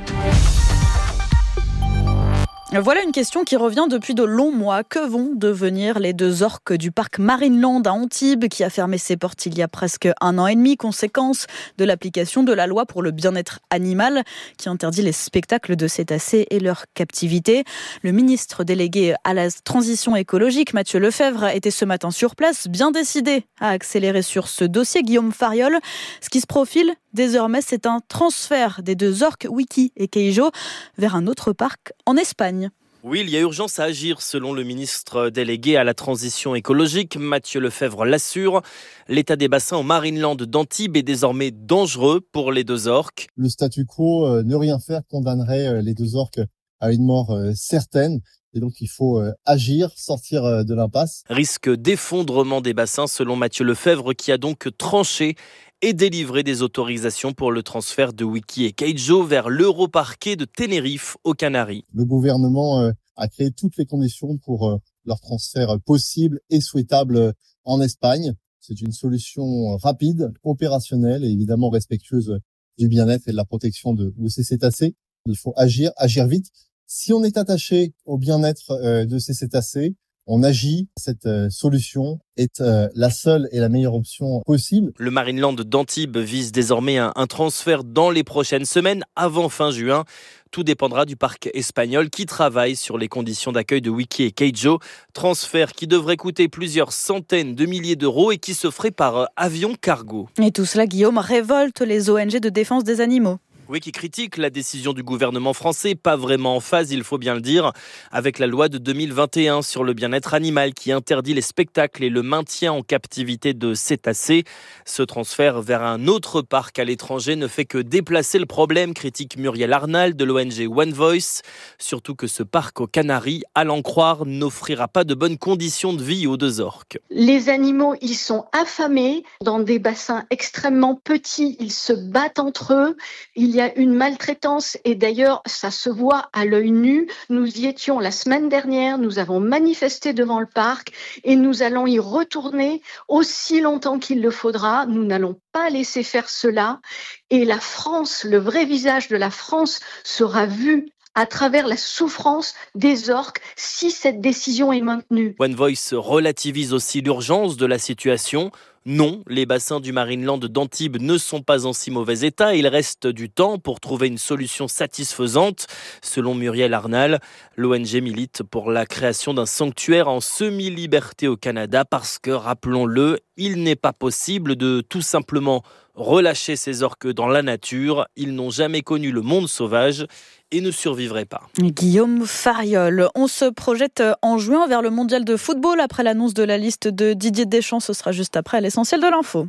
Voilà une question qui revient depuis de longs mois. Que vont devenir les 2 orques du parc Marineland à Antibes qui a fermé ses portes il y a presque 1 an et demi, conséquence de l'application de la loi pour le bien-être animal qui interdit les spectacles de cétacés et leur captivité. Le ministre délégué à la transition écologique, Mathieu Lefèvre, était ce matin sur place, bien décidé à accélérer sur ce dossier. Guillaume Fariol, ce qui se profile désormais, c'est un transfert des 2 orques, Wiki et Keijo, vers un autre parc en Espagne. Oui, il y a urgence à agir, selon le ministre délégué à la transition écologique. Mathieu Lefèvre l'assure. L'état des bassins au Marineland d'Antibes est désormais dangereux pour les 2 orques. Le statu quo, ne rien faire, condamnerait les 2 orques à une mort certaine. Et donc, il faut agir, sortir de l'impasse. Risque d'effondrement des bassins, selon Mathieu Lefèvre, qui a donc tranché et délivré des autorisations pour le transfert de Wiki et Keijo vers l'Europarquet de Tenerife aux Canaries. Le gouvernement a créé toutes les conditions pour leur transfert possible et souhaitable en Espagne. C'est une solution rapide, opérationnelle et évidemment respectueuse du bien-être et de la protection de ces cétacés. Il faut agir vite. Si on est attaché au bien-être de ces cétacés, on agit. Cette solution est la seule et la meilleure option possible. Le Marineland d'Antibes vise désormais un transfert dans les prochaines semaines, avant fin juin. Tout dépendra du parc espagnol qui travaille sur les conditions d'accueil de Wiki et Keijo. Transfert qui devrait coûter plusieurs centaines de milliers d'euros et qui se ferait par avion cargo. Et tout cela, Guillaume, révolte les ONG de défense des animaux. Oui, qui critique la décision du gouvernement français, pas vraiment en phase, il faut bien le dire, avec la loi de 2021 sur le bien-être animal qui interdit les spectacles et le maintien en captivité de cétacés. Ce transfert vers un autre parc à l'étranger ne fait que déplacer le problème, critique Muriel Arnal de l'ONG One Voice. Surtout que ce parc aux Canaries, à l'en croire, n'offrira pas de bonnes conditions de vie aux 2 orques. Les animaux, ils sont affamés dans des bassins extrêmement petits, ils se battent entre eux. Il y a une maltraitance et d'ailleurs ça se voit à l'œil nu. Nous y étions la semaine dernière, nous avons manifesté devant le parc et nous allons y retourner aussi longtemps qu'il le faudra. Nous n'allons pas laisser faire cela et la France, le vrai visage de la France sera vu à travers la souffrance des orques si cette décision est maintenue. One Voice relativise aussi l'urgence de la situation. Non, les bassins du Marineland d'Antibes ne sont pas en si mauvais état. Il reste du temps pour trouver une solution satisfaisante. Selon Muriel Arnal, l'ONG milite pour la création d'un sanctuaire en semi-liberté au Canada parce que, rappelons-le, il n'est pas possible de tout simplement relâcher ces orques dans la nature. Ils n'ont jamais connu le monde sauvage et ne survivraient pas. Guillaume Fariol, on se projette en juin vers le mondial de football après l'annonce de la liste de Didier Deschamps. Ce sera juste après l'essentiel de l'info.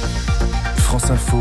France Info,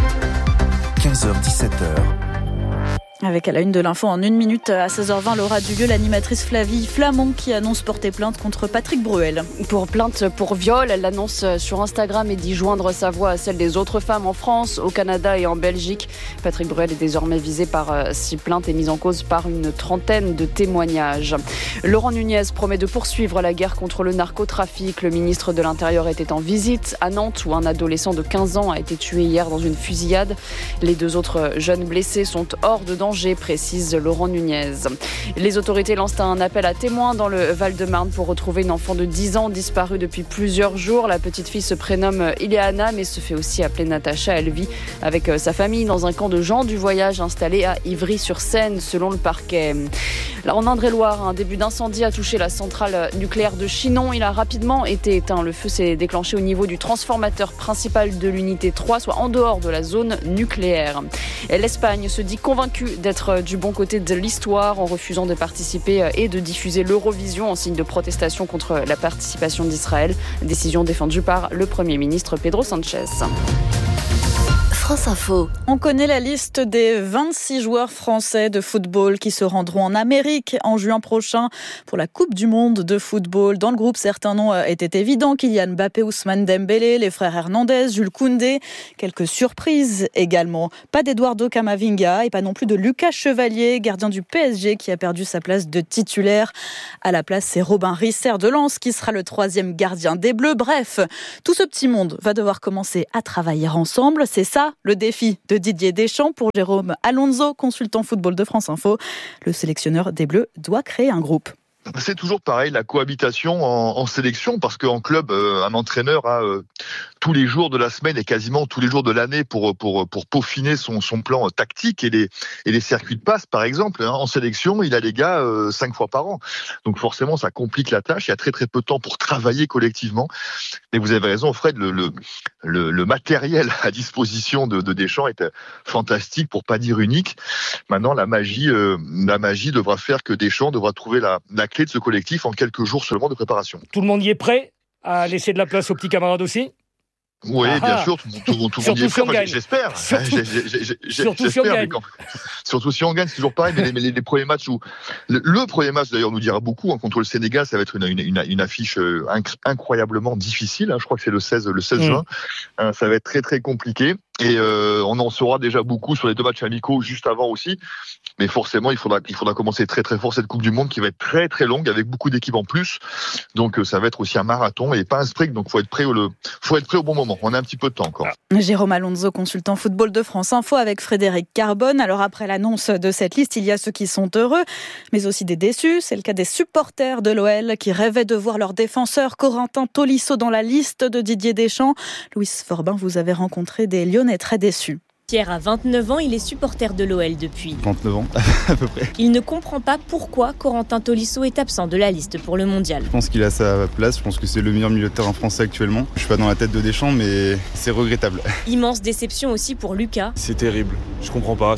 15h-17h. Avec à la une de l'info en 1 minute à 16h20, Laura Dulieu, l'animatrice Flavie Flamand qui annonce porter plainte contre Patrick Bruel. Pour plainte pour viol, elle l'annonce sur Instagram et dit joindre sa voix à celle des autres femmes en France, au Canada et en Belgique. Patrick Bruel est désormais visé par 6 plaintes et mis en cause par une trentaine de témoignages. Laurent Nunez promet de poursuivre la guerre contre le narcotrafic. Le ministre de l'Intérieur était en visite à Nantes où un adolescent de 15 ans a été tué hier dans une fusillade. Les 2 autres jeunes blessés sont hors de danger danger, précise Laurent Nunez. Les autorités lancent un appel à témoins dans le Val-de-Marne pour retrouver une enfant de 10 ans disparue depuis plusieurs jours. La petite fille se prénomme Ileana mais se fait aussi appeler Natacha. Elle vit avec sa famille dans un camp de gens du voyage installé à Ivry-sur-Seine selon le parquet. Là, en Indre-et-Loire, un début d'incendie a touché la centrale nucléaire de Chinon. Il a rapidement été éteint. Le feu s'est déclenché au niveau du transformateur principal de l'unité 3, soit en dehors de la zone nucléaire. Et l'Espagne se dit convaincue d'être du bon côté de l'histoire en refusant de participer et de diffuser l'Eurovision en signe de protestation contre la participation d'Israël. Décision défendue par le Premier ministre Pedro Sánchez. France Info. On connaît la liste des 26 joueurs français de football qui se rendront en Amérique en juin prochain pour la Coupe du Monde de football. Dans le groupe, certains noms étaient évidents. Kylian Mbappé, Ousmane Dembélé, les frères Hernandez, Jules Koundé. Quelques surprises également. Pas d'Eduardo Camavinga et pas non plus de Lucas Chevalier, gardien du PSG qui a perdu sa place de titulaire. À la place, c'est Robin Risser de Lens qui sera le 3e gardien des Bleus. Bref, tout ce petit monde va devoir commencer à travailler ensemble. C'est ça le défi de Didier Deschamps pour Jérôme Alonso, consultant football de France Info. Le sélectionneur des Bleus doit créer un groupe. C'est toujours pareil, la cohabitation en sélection, parce qu'en club, un entraîneur a tous les jours de la semaine et quasiment tous les jours de l'année pour peaufiner son plan tactique et les circuits de passe, par exemple. En sélection, il a les gars 5 fois par an. Donc forcément, ça complique la tâche. Il y a très très peu de temps pour travailler collectivement. Et vous avez raison, Fred, le matériel à disposition de Deschamps est fantastique, pour pas dire unique. Maintenant, la magie devra faire que Deschamps devra trouver la clé de ce collectif en quelques jours seulement de préparation. Tout le monde y est prêt à laisser de la place aux petits camarades aussi ? Oui, bien sûr, tout le monde y est prêt. J'espère. Surtout si on gagne. Surtout si on gagne, c'est toujours pareil. Mais les premiers matchs où le premier match d'ailleurs nous dira beaucoup contre le Sénégal, ça va être une affiche incroyablement difficile. Je crois que c'est le 16 juin. Ça va être très très compliqué. Et on en saura déjà beaucoup sur les 2 matchs amicaux juste avant aussi. Mais forcément, il faudra commencer très très fort cette Coupe du Monde qui va être très très longue avec beaucoup d'équipes en plus. Donc ça va être aussi un marathon et pas un sprint. Donc faut être prêt au bon moment. On a un petit peu de temps encore. Jérôme Alonso, consultant football de France Info avec Frédéric Carbone. Alors après l'annonce de cette liste, il y a ceux qui sont heureux, mais aussi des déçus. C'est le cas des supporters de l'OL qui rêvaient de voir leur défenseur Corentin Tolisso dans la liste de Didier Deschamps. Louis Forbin, vous avez rencontré des Lyonnais très déçus. Pierre a 29 ans, il est supporter de l'OL depuis 29 ans, à peu près. Il ne comprend pas pourquoi Corentin Tolisso est absent de la liste pour le mondial. Je pense qu'il a sa place, je pense que c'est le meilleur milieu de terrain français actuellement. Je suis pas dans la tête de Deschamps, mais c'est regrettable. Immense déception aussi pour Lucas. C'est terrible, je comprends pas,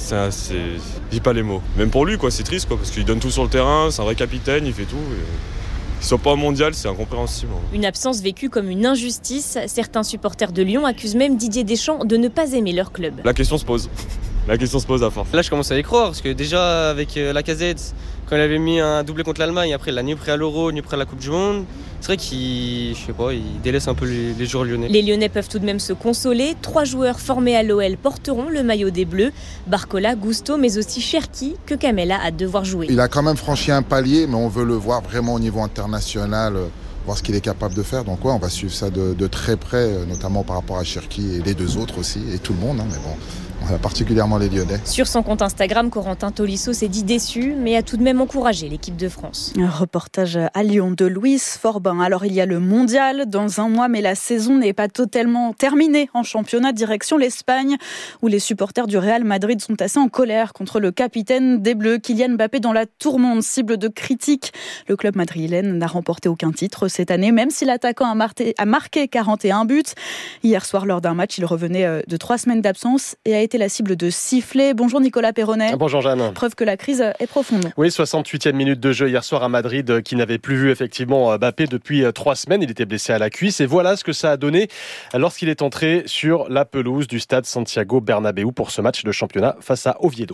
j'ai pas les mots. Même pour lui, c'est triste, parce qu'il donne tout sur le terrain, c'est un vrai capitaine, il fait tout. Qu'ils soient pas au mondial, c'est incompréhensible. Une absence vécue comme une injustice. Certains supporters de Lyon accusent même Didier Deschamps de ne pas aimer leur club. La question se pose. La question se pose à force. Là, je commence à y croire, parce que déjà, avec Lacazette, quand il avait mis un doublé contre l'Allemagne, après, il l'a ni prêt à l'Euro, ni prêt à la Coupe du Monde. C'est vrai qu'il délaisse un peu les joueurs lyonnais. Les Lyonnais peuvent tout de même se consoler. 3 joueurs formés à l'OL porteront le maillot des Bleus. Barcola, Gusto, mais aussi Cherki, que Kamel a hâte de voir jouer. Il a quand même franchi un palier, mais on veut le voir vraiment au niveau international, voir ce qu'il est capable de faire. Donc on va suivre ça de très près, notamment par rapport à Cherki et les 2 autres aussi, et tout le monde. Mais bon, particulièrement les Lyonnais. Sur son compte Instagram, Corentin Tolisso s'est dit déçu, mais a tout de même encouragé l'équipe de France. Un reportage à Lyon de Louis Forbin. Alors il y a le mondial dans un mois, mais la saison n'est pas totalement terminée en championnat. Direction l'Espagne, où les supporters du Real Madrid sont assez en colère contre le capitaine des Bleus, Kylian Mbappé, dans la tourmente, cible de critiques. Le club madrilène n'a remporté aucun titre cette année, même si l'attaquant a marqué 41 buts. Hier soir, lors d'un match, il revenait de 3 semaines d'absence et a été la cible de sifflets. Bonjour Nicolas Perronnet. Bonjour Jeanne. Preuve que la crise est profonde. Oui, 68e minute de jeu hier soir à Madrid, qui n'avait plus vu effectivement Mbappé depuis 3 semaines. Il était blessé à la cuisse et voilà ce que ça a donné lorsqu'il est entré sur la pelouse du stade Santiago Bernabéu pour ce match de championnat face à Oviedo.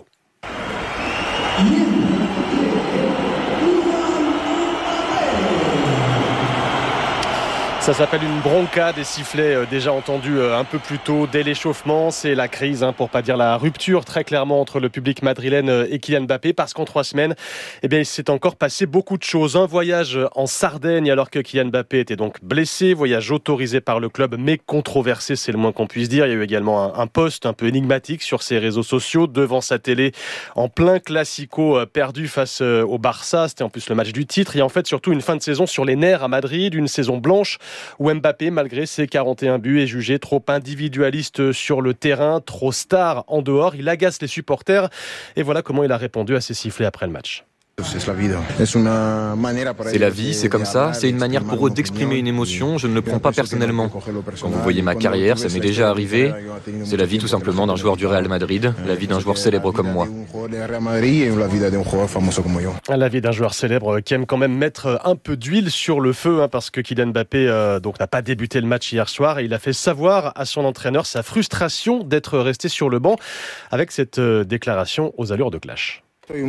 Ça s'appelle une bronca, des sifflets déjà entendus un peu plus tôt dès l'échauffement. C'est la crise, pour pas dire la rupture très clairement entre le public madrilène et Kylian Mbappé, parce qu'en 3 semaines, il s'est encore passé beaucoup de choses. Un voyage en Sardaigne alors que Kylian Mbappé était donc blessé, voyage autorisé par le club mais controversé, c'est le moins qu'on puisse dire. Il y a eu également un post un peu énigmatique sur ses réseaux sociaux devant sa télé en plein classico perdu face au Barça. C'était en plus le match du titre. Il y a en fait surtout une fin de saison sur les nerfs à Madrid, une saison blanche où Mbappé, malgré ses 41 buts, est jugé trop individualiste sur le terrain, trop star en dehors. Il agace les supporters et voilà comment il a répondu à ses sifflets après le match. C'est la vie, c'est comme ça, c'est une manière pour eux d'exprimer une émotion, je ne le prends pas personnellement. Quand vous voyez ma carrière, ça m'est déjà arrivé. C'est la vie tout simplement d'un joueur du Real Madrid, la vie d'un joueur célèbre comme moi. La vie d'un joueur célèbre qui aime quand même mettre un peu d'huile sur le feu, parce que Kylian Mbappé n'a pas débuté le match hier soir et il a fait savoir à son entraîneur sa frustration d'être resté sur le banc avec cette déclaration aux allures de clash.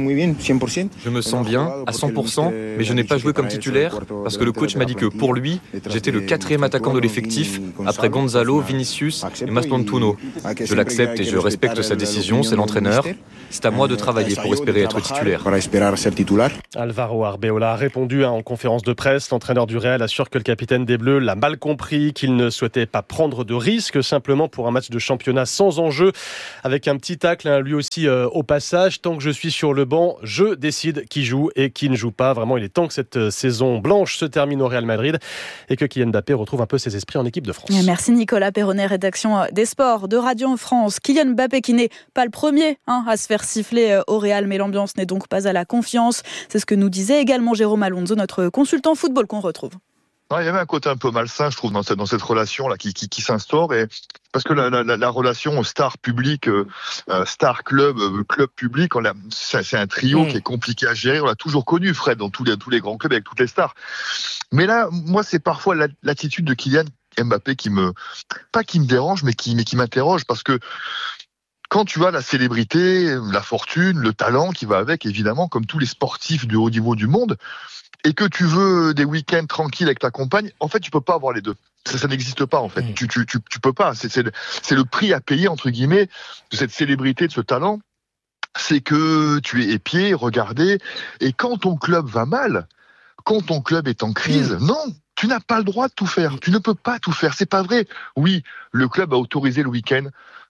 Je me sens bien, à 100%, mais je n'ai pas joué comme titulaire parce que le coach m'a dit que pour lui, j'étais le 4e attaquant de l'effectif après Gonzalo, Vinicius et Mastontuno. Je l'accepte et je respecte sa décision, c'est l'entraîneur. C'est à moi de travailler pour espérer être titulaire. Alvaro Arbeola a répondu en conférence de presse. L'entraîneur du Real assure que le capitaine des Bleus l'a mal compris, qu'il ne souhaitait pas prendre de risques simplement pour un match de championnat sans enjeu, avec un petit tacle, lui aussi au passage. Tant que je suis sur le banc, je décide qui joue et qui ne joue pas. Vraiment, il est temps que cette saison blanche se termine au Real Madrid et que Kylian Mbappé retrouve un peu ses esprits en équipe de France. Merci Nicolas Perronnet, rédaction des sports de Radio France. Kylian Mbappé qui n'est pas le premier à se faire siffler au Real, mais l'ambiance n'est donc pas à la confiance. C'est ce que nous disait également Jérôme Alonso, notre consultant football qu'on retrouve. Il y avait un côté un peu malsain, je trouve, dans cette relation là qui s'instaure, et parce que la relation star-public, star-club, club-public, c'est un trio qui est compliqué à gérer. On l'a toujours connu, Fred, dans tous les grands clubs avec toutes les stars. Mais là, moi, c'est parfois l'attitude de Kylian Mbappé qui me dérange, mais qui m'interroge, parce que quand tu as la célébrité, la fortune, le talent qui va avec, évidemment, comme tous les sportifs du haut niveau du monde, et que tu veux des week-ends tranquilles avec ta compagne, en fait, tu peux pas avoir les deux. Ça n'existe pas, en fait. Tu peux pas. C'est le prix à payer, entre guillemets, de cette célébrité, de ce talent. C'est que tu es épié, regardé, et quand ton club va mal, quand ton club est en crise, non, tu n'as pas le droit de tout faire. Tu ne peux pas tout faire. C'est pas vrai. Oui, le club a autorisé le week-end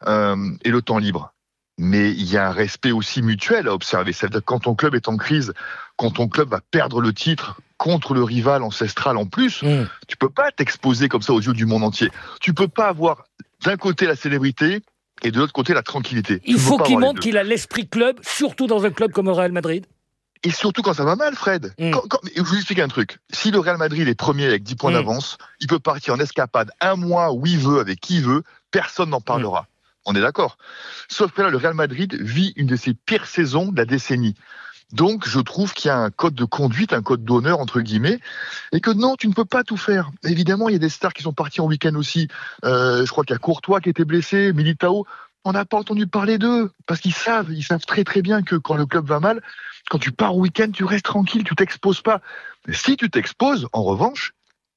et le temps libre. Mais il y a un respect aussi mutuel à observer. C'est-à-dire que quand ton club est en crise, quand ton club va perdre le titre contre le rival ancestral en plus, tu peux pas t'exposer comme ça aux yeux du monde entier. Tu peux pas avoir d'un côté la célébrité et de l'autre côté la tranquillité. Il faut qu'il montre qu'il a l'esprit club, surtout dans un club comme le Real Madrid. Et surtout quand ça va mal, Fred. Je vous explique un truc. Si le Real Madrid est premier avec 10 points d'avance, il peut partir en escapade un mois où il veut, avec qui il veut, personne n'en parlera. On est d'accord. Sauf que là, le Real Madrid vit une de ses pires saisons de la décennie. Donc, je trouve qu'il y a un code de conduite, un code d'honneur, entre guillemets, et que non, tu ne peux pas tout faire. Évidemment, il y a des stars qui sont partis en week-end aussi. Je crois qu'il y a Courtois qui était blessé, Militao. On n'a pas entendu parler d'eux, parce qu'ils savent très très bien que quand le club va mal, quand tu pars au week-end, tu restes tranquille, tu t'exposes pas. Mais si tu t'exposes, en revanche,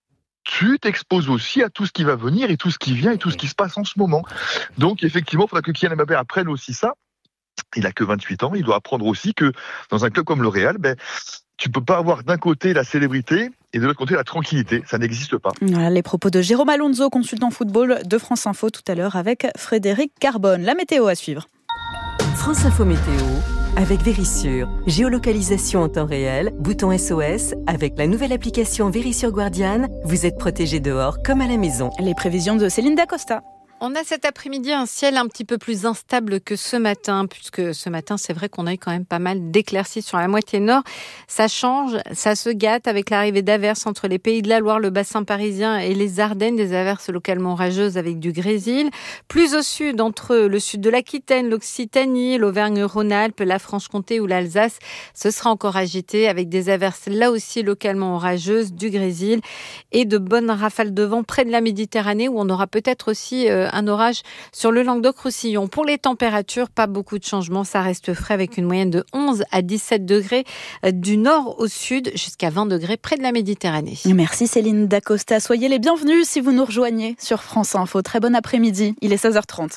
tu t'exposes aussi à tout ce qui va venir et tout ce qui vient et tout ce qui se passe en ce moment. Donc effectivement, il faudra que Kylian Mbappé apprenne aussi ça. Il a que 28 ans, il doit apprendre aussi que dans un club comme le Real, tu peux pas avoir d'un côté la célébrité et de l'autre côté la tranquillité. Ça n'existe pas. Voilà les propos de Jérôme Alonso, consultant football de France Info tout à l'heure avec Frédéric Carbone. La météo à suivre. France Info Météo avec Vérissure. Géolocalisation en temps réel, bouton SOS. Avec la nouvelle application Vérissure Guardian, vous êtes protégé dehors comme à la maison. Les prévisions de Céline Dacosta. On a cet après-midi un ciel un petit peu plus instable que ce matin, puisque ce matin, c'est vrai qu'on a eu quand même pas mal d'éclaircies sur la moitié nord. Ça change, ça se gâte avec l'arrivée d'averses entre les Pays de la Loire, le bassin parisien et les Ardennes, des averses localement orageuses avec du grésil. Plus au sud, entre le sud de l'Aquitaine, l'Occitanie, l'Auvergne-Rhône-Alpes, la Franche-Comté ou l'Alsace, ce sera encore agité avec des averses là aussi localement orageuses, du grésil et de bonnes rafales de vent près de la Méditerranée où on aura peut-être aussi un orage sur le Languedoc-Roussillon. Pour les températures, pas beaucoup de changements. Ça reste frais avec une moyenne de 11 à 17 degrés du nord au sud jusqu'à 20 degrés près de la Méditerranée. Merci Céline Dacosta. Soyez les bienvenus si vous nous rejoignez sur France Info. Très bon après-midi. Il est 16h30.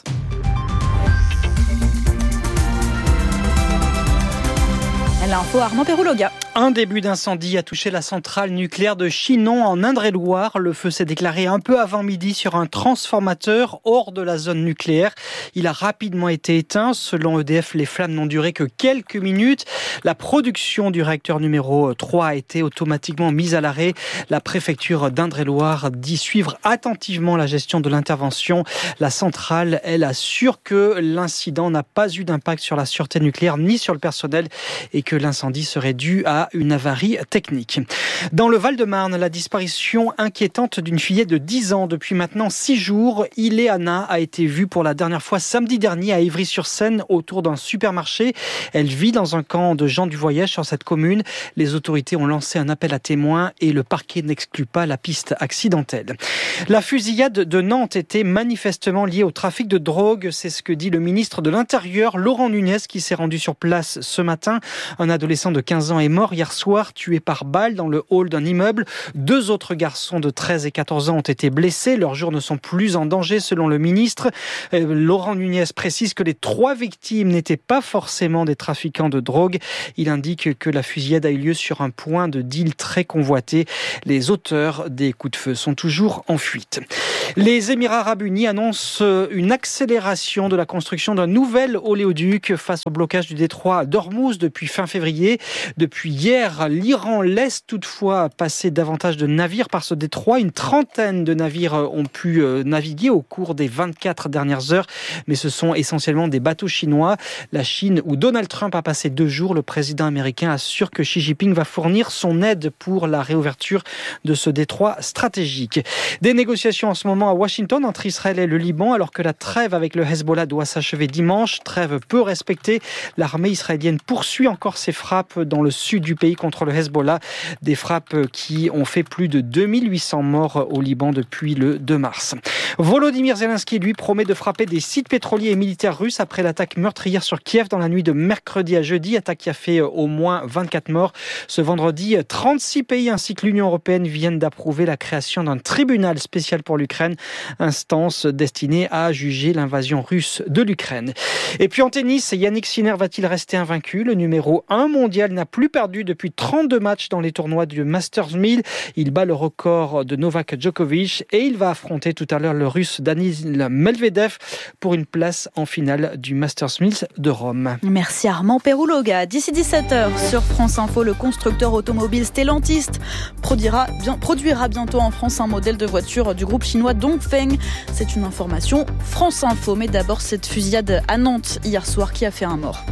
L'info, Armand Pérouloga. Un début d'incendie a touché la centrale nucléaire de Chinon en Indre-et-Loire. Le feu s'est déclaré un peu avant midi sur un transformateur hors de la zone nucléaire. Il a rapidement été éteint. Selon EDF, les flammes n'ont duré que quelques minutes. La production du réacteur numéro 3 a été automatiquement mise à l'arrêt. La préfecture d'Indre-et-Loire dit suivre attentivement la gestion de l'intervention. La centrale, elle, assure que l'incident n'a pas eu d'impact sur la sûreté nucléaire ni sur le personnel et que l'incendie serait dû à une avarie technique. Dans le Val-de-Marne, la disparition inquiétante d'une fillette de 10 ans depuis maintenant 6 jours. Ileana a été vue pour la dernière fois samedi dernier à Ivry-sur-Seine autour d'un supermarché. Elle vit dans un camp de gens du voyage sur cette commune. Les autorités ont lancé un appel à témoins et le parquet n'exclut pas la piste accidentelle. La fusillade de Nantes était manifestement liée au trafic de drogue. C'est ce que dit le ministre de l'Intérieur, Laurent Nunez, qui s'est rendu sur place ce matin. Un adolescent de 15 ans est mort hier soir, tué par balle dans le hall d'un immeuble. 2 autres garçons de 13 et 14 ans ont été blessés. Leurs jours ne sont plus en danger, selon le ministre. Laurent Nunez précise que les 3 victimes n'étaient pas forcément des trafiquants de drogue. Il indique que la fusillade a eu lieu sur un point de deal très convoité. Les auteurs des coups de feu sont toujours en fuite. Les Émirats arabes unis annoncent une accélération de la construction d'un nouvel oléoduc face au blocage du détroit d'Ormuz depuis fin février. Depuis hier, l'Iran laisse toutefois passer davantage de navires par ce détroit. Une trentaine de navires ont pu naviguer au cours des 24 dernières heures, mais ce sont essentiellement des bateaux chinois. La Chine, où Donald Trump a passé 2 jours, le président américain assure que Xi Jinping va fournir son aide pour la réouverture de ce détroit stratégique. Des négociations en ce moment à Washington entre Israël et le Liban, alors que la trêve avec le Hezbollah doit s'achever dimanche. Trêve peu respectée. L'armée israélienne poursuit encore ses frappes dans le sud du pays contre le Hezbollah. Des frappes qui ont fait plus de 2800 morts au Liban depuis le 2 mars. Volodymyr Zelensky, lui, promet de frapper des sites pétroliers et militaires russes après l'attaque meurtrière sur Kiev dans la nuit de mercredi à jeudi. Attaque qui a fait au moins 24 morts. Ce vendredi, 36 pays ainsi que l'Union européenne viennent d'approuver la création d'un tribunal spécial pour l'Ukraine, instance destinée à juger l'invasion russe de l'Ukraine. Et puis en tennis, Yannick Sinner va-t-il rester invaincu? Le numéro 1 mondial n'a plus perdu depuis 32 matchs dans les tournois du Masters 1000. Il bat le record de Novak Djokovic et il va affronter tout à l'heure le russe Daniil Medvedev pour une place en finale du Masters 1000 de Rome. Merci Armand Pérouloga. D'ici 17h sur France Info, le constructeur automobile Stellantis produira bientôt en France un modèle de voiture du groupe chinois Dongfeng. C'est une information France Info. Mais d'abord cette fusillade à Nantes hier soir qui a fait un mort.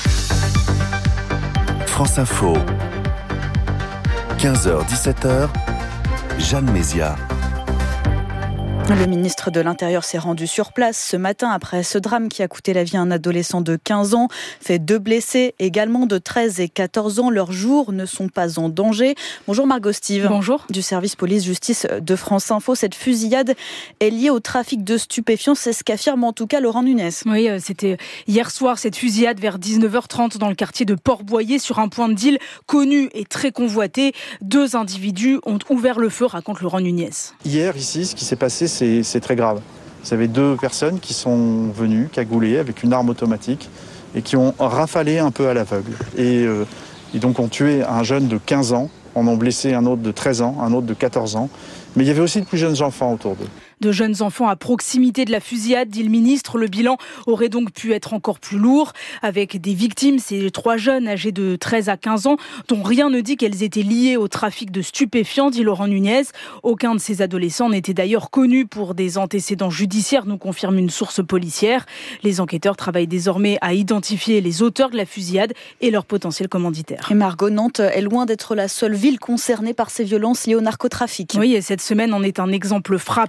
France Info, 15h-17h, Jeanne Mézia. Le ministre de l'Intérieur s'est rendu sur place ce matin après ce drame qui a coûté la vie à un adolescent de 15 ans, fait 2 blessés, également de 13 et 14 ans. Leurs jours ne sont pas en danger. Bonjour Margot Steve. Bonjour. Du service police-justice de France Info. Cette fusillade est liée au trafic de stupéfiants, c'est ce qu'affirme en tout cas Laurent Nunez. Oui, c'était hier soir cette fusillade vers 19h30 dans le quartier de Port-Boyer sur un point de deal connu et très convoité. 2 individus ont ouvert le feu, raconte Laurent Nunez. Hier ici, ce qui s'est passé, c'est très grave. Vous avez 2 personnes qui sont venues cagoulées avec une arme automatique et qui ont rafalé un peu à l'aveugle. Et donc ont tué un jeune de 15 ans, en ont blessé un autre de 13 ans, un autre de 14 ans. Mais il y avait aussi de plus jeunes enfants autour d'eux. De jeunes enfants à proximité de la fusillade, dit le ministre. Le bilan aurait donc pu être encore plus lourd. Avec des victimes, ces 3 jeunes âgés de 13 à 15 ans, dont rien ne dit qu'elles étaient liées au trafic de stupéfiants, dit Laurent Nunez. Aucun de ces adolescents n'était d'ailleurs connu pour des antécédents judiciaires, nous confirme une source policière. Les enquêteurs travaillent désormais à identifier les auteurs de la fusillade et leurs potentiels commanditaires. Et Margot, Nantes est loin d'être la seule ville concernée par ces violences liées au narcotrafic. Oui, et cette semaine en est un exemple frappant avec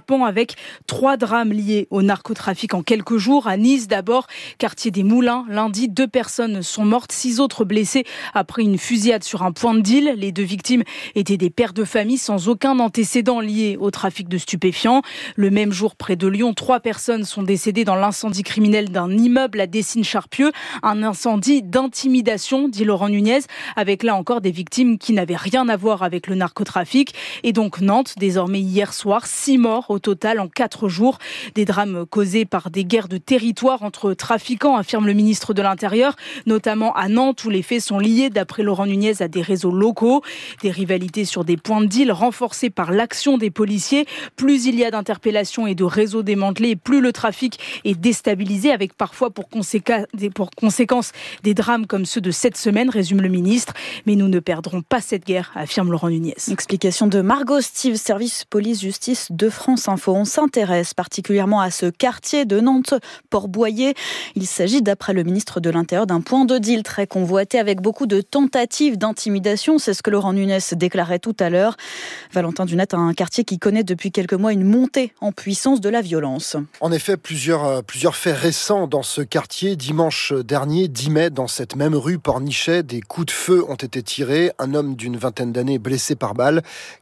avec 3 drames liés au narcotrafic en quelques jours. À Nice d'abord, quartier des Moulins. Lundi, 2 personnes sont mortes, 6 autres blessées après une fusillade sur un point de deal. Les 2 victimes étaient des pères de famille sans aucun antécédent lié au trafic de stupéfiants. Le même jour, près de Lyon, 3 personnes sont décédées dans l'incendie criminel d'un immeuble à Dessines-Charpieu. Un incendie d'intimidation, dit Laurent Nunez, avec là encore des victimes qui n'avaient rien à voir avec le narcotrafic. Et donc Nantes, désormais hier soir, 6 morts au total en 4 jours. Des drames causés par des guerres de territoire entre trafiquants, affirme le ministre de l'Intérieur, notamment à Nantes où les faits sont liés, d'après Laurent Nunez, à des réseaux locaux. Des rivalités sur des points de deal renforcées par l'action des policiers. Plus il y a d'interpellations et de réseaux démantelés, plus le trafic est déstabilisé, avec parfois pour conséquence des drames comme ceux de cette semaine, résume le ministre. Mais nous ne perdrons pas cette guerre, affirme Laurent Nunez. Explication de Margot Steve, service police-justice de France Info. On s'intéresse particulièrement à ce quartier de Nantes, Port-Boyer. Il s'agit, d'après le ministre de l'Intérieur, d'un point de deal très convoité avec beaucoup de tentatives d'intimidation. C'est ce que Laurent Nunez déclarait tout à l'heure. Valentin Dunat, un quartier qui connaît depuis quelques mois une montée en puissance de la violence. En effet, plusieurs faits récents dans ce quartier. Dimanche dernier, 10 mai, dans cette même rue Pornichet, des coups de feu ont été tirés. Un homme d'une vingtaine d'années blessé par balle.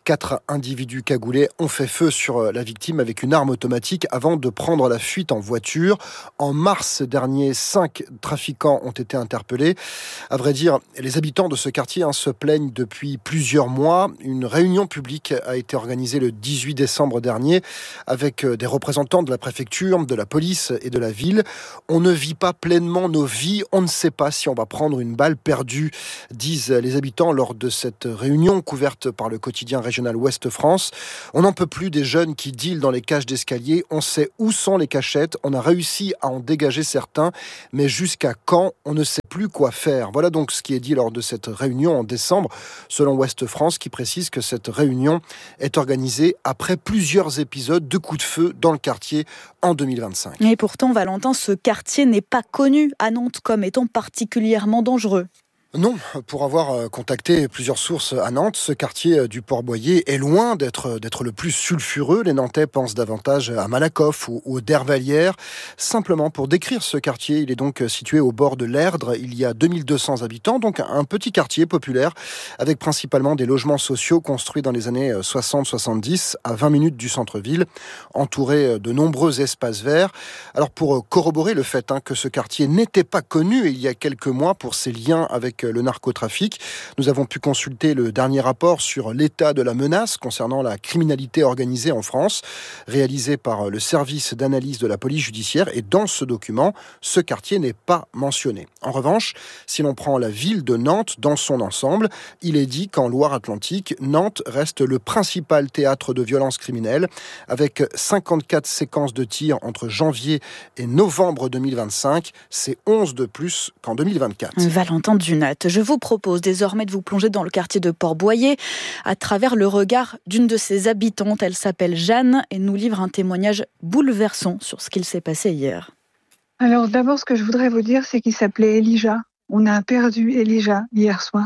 4 individus cagoulés ont fait feu sur la victime avec une arme automatique avant de prendre la fuite en voiture. En mars dernier, 5 trafiquants ont été interpellés. À vrai dire, les habitants de ce quartier se plaignent depuis plusieurs mois. Une réunion publique a été organisée le 18 décembre dernier avec des représentants de la préfecture, de la police et de la ville. On ne vit pas pleinement nos vies, on ne sait pas si on va prendre une balle perdue, disent les habitants lors de cette réunion couverte par le quotidien régional Ouest France. On n'en peut plus des jeunes qui dealent dans les cages d'escalier, on sait où sont les cachettes, on a réussi à en dégager certains, mais jusqu'à quand, on ne sait plus quoi faire. Voilà donc ce qui est dit lors de cette réunion en décembre, selon Ouest France, qui précise que cette réunion est organisée après plusieurs épisodes de coups de feu dans le quartier en 2025. Et pourtant, Valentin, ce quartier n'est pas connu à Nantes comme étant particulièrement dangereux. Non, pour avoir contacté plusieurs sources à Nantes, ce quartier du Port-Boyer est loin d'être le plus sulfureux. Les Nantais pensent davantage à Malakoff ou au Dervalière. Simplement pour décrire ce quartier, il est donc situé au bord de l'Erdre. Il y a 2200 habitants, donc un petit quartier populaire avec principalement des logements sociaux construits dans les années 60-70 à 20 minutes du centre-ville, entouré de nombreux espaces verts. Alors pour corroborer le fait que ce quartier n'était pas connu il y a quelques mois pour ses liens avec le narcotrafic. Nous avons pu consulter le dernier rapport sur l'état de la menace concernant la criminalité organisée en France, réalisé par le service d'analyse de la police judiciaire. Et dans ce document, ce quartier n'est pas mentionné. En revanche, si l'on prend la ville de Nantes dans son ensemble, il est dit qu'en Loire-Atlantique, Nantes reste le principal théâtre de violences criminelles, avec 54 séquences de tirs entre janvier et novembre 2025. C'est 11 de plus qu'en 2024. Valentin Dunat. Je vous propose désormais de vous plonger dans le quartier de Port-Boyer à travers le regard d'une de ses habitantes. Elle s'appelle Jeanne et nous livre un témoignage bouleversant sur ce qu'il s'est passé hier. Alors d'abord, ce que je voudrais vous dire, c'est qu'il s'appelait Elijah. On a perdu Elijah hier soir.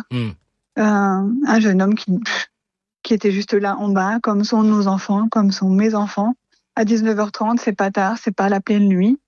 Un jeune homme qui était juste là en bas, comme sont nos enfants, comme sont mes enfants. À 19h30, c'est pas tard, c'est pas la pleine nuit.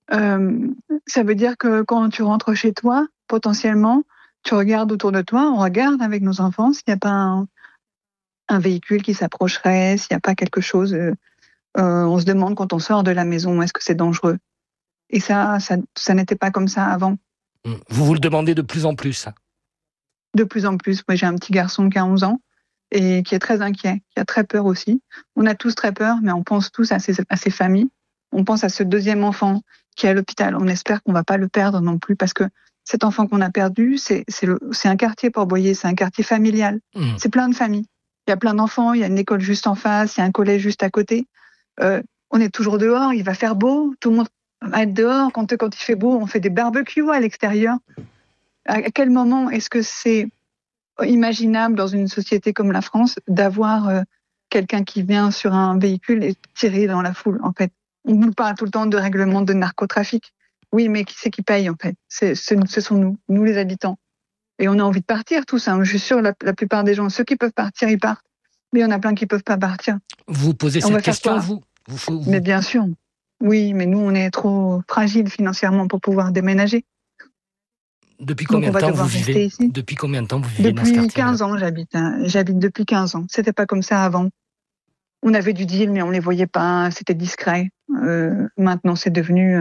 Ça veut dire que quand tu rentres chez toi, potentiellement, tu regardes autour de toi, on regarde avec nos enfants s'il n'y a pas un véhicule qui s'approcherait, s'il n'y a pas quelque chose. On se demande quand on sort de la maison, est-ce que c'est dangereux ? Et ça n'était pas comme ça avant. Vous le demandez de plus en plus. De plus en plus. Moi, j'ai un petit garçon qui a 11 ans et qui est très inquiet, qui a très peur aussi. On a tous très peur, mais on pense tous à ces familles. On pense à ce deuxième enfant qui est à l'hôpital. On espère qu'on ne va pas le perdre non plus parce que cet enfant qu'on a perdu, c'est un quartier Port-Boyer, c'est un quartier familial. C'est plein de familles. Il y a plein d'enfants, il y a une école juste en face, il y a un collège juste à côté. On est toujours dehors, il va faire beau, tout le monde va être dehors. Quand il fait beau, on fait des barbecues à l'extérieur. À quel moment est-ce que c'est imaginable dans une société comme la France d'avoir quelqu'un qui vient sur un véhicule et tirer dans la foule, en fait? On nous parle tout le temps de règlement de narcotrafic. Oui, mais qui c'est qui paye, en fait? Ce sont nous les habitants. Et on a envie de partir tous. Je suis sûre, la plupart des gens, ceux qui peuvent partir, ils partent. Mais il y en a plein qui ne peuvent pas partir. Vous posez cette question, vous, Mais bien sûr. Oui, mais nous, on est trop fragiles financièrement pour pouvoir déménager. Depuis combien de temps vous vivez ici? Depuis combien de temps vous vivez dans ce quartier? Depuis 15 ans, j'habite. J'habite depuis 15 ans. C'était pas comme ça avant. On avait du deal, mais on les voyait pas. C'était discret. Maintenant, c'est devenu...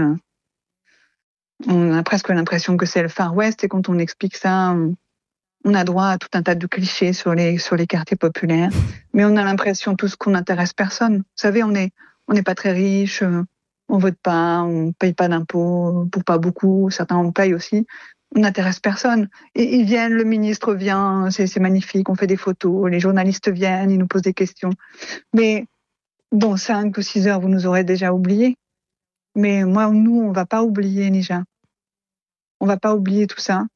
on a presque l'impression que c'est le Far West. Et quand on explique ça, on a droit à tout un tas de clichés sur les quartiers populaires. Mais on a l'impression tous qu'on n'intéresse personne. Vous savez, on n'est pas très riches. On vote pas, on paye pas d'impôts, pour pas beaucoup. Certains en payent aussi. On n'intéresse personne. Et ils viennent, le ministre vient, c'est magnifique, on fait des photos, les journalistes viennent, ils nous posent des questions. Mais dans 5 ou 6 heures, vous nous aurez déjà oubliés. Mais nous, on va pas oublier, Nija. On va pas oublier tout ça.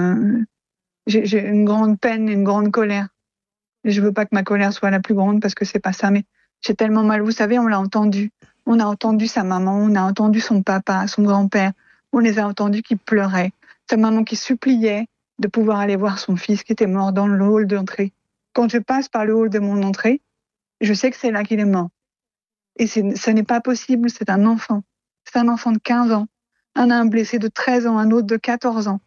J'ai une grande peine et une grande colère. Et je veux pas que ma colère soit la plus grande parce que c'est pas ça, mais j'ai tellement mal. Vous savez, on l'a entendu. On a entendu sa maman, on a entendu son papa, son grand-père. On les a entendus qui pleuraient. Sa maman qui suppliait de pouvoir aller voir son fils qui était mort dans le hall d'entrée. Quand je passe par le hall de mon entrée, je sais que c'est là qu'il est mort. Et ça n'est pas possible, c'est un enfant. C'est un enfant de 15 ans. Un blessé de 13 ans, un autre de 14 ans.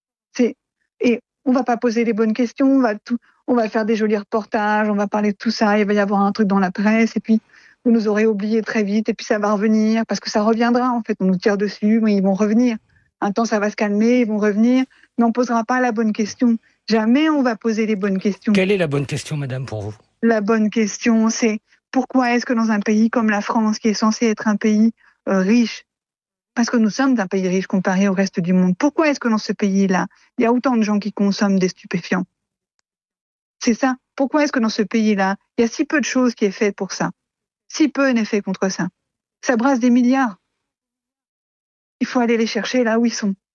Et on va pas poser les bonnes questions, on va faire des jolis reportages, on va parler de tout ça, il va y avoir un truc dans la presse, et puis vous nous aurez oubliés très vite, et puis ça va revenir, parce que ça reviendra en fait, on nous tire dessus, mais ils vont revenir. Un temps, ça va se calmer, ils vont revenir, mais on ne posera pas la bonne question. Jamais on va poser les bonnes questions. Quelle est la bonne question, madame, pour vous? La bonne question, c'est pourquoi est-ce que dans un pays comme la France, qui est censé être un pays riche, parce que nous sommes un pays riche comparé au reste du monde, pourquoi est-ce que dans ce pays-là, il y a autant de gens qui consomment des stupéfiants? C'est ça. Pourquoi est-ce que dans ce pays-là, il y a si peu de choses qui est fait pour ça? Si peu n'est fait contre ça. Ça brasse des milliards. Il faut aller les chercher là où ils sont.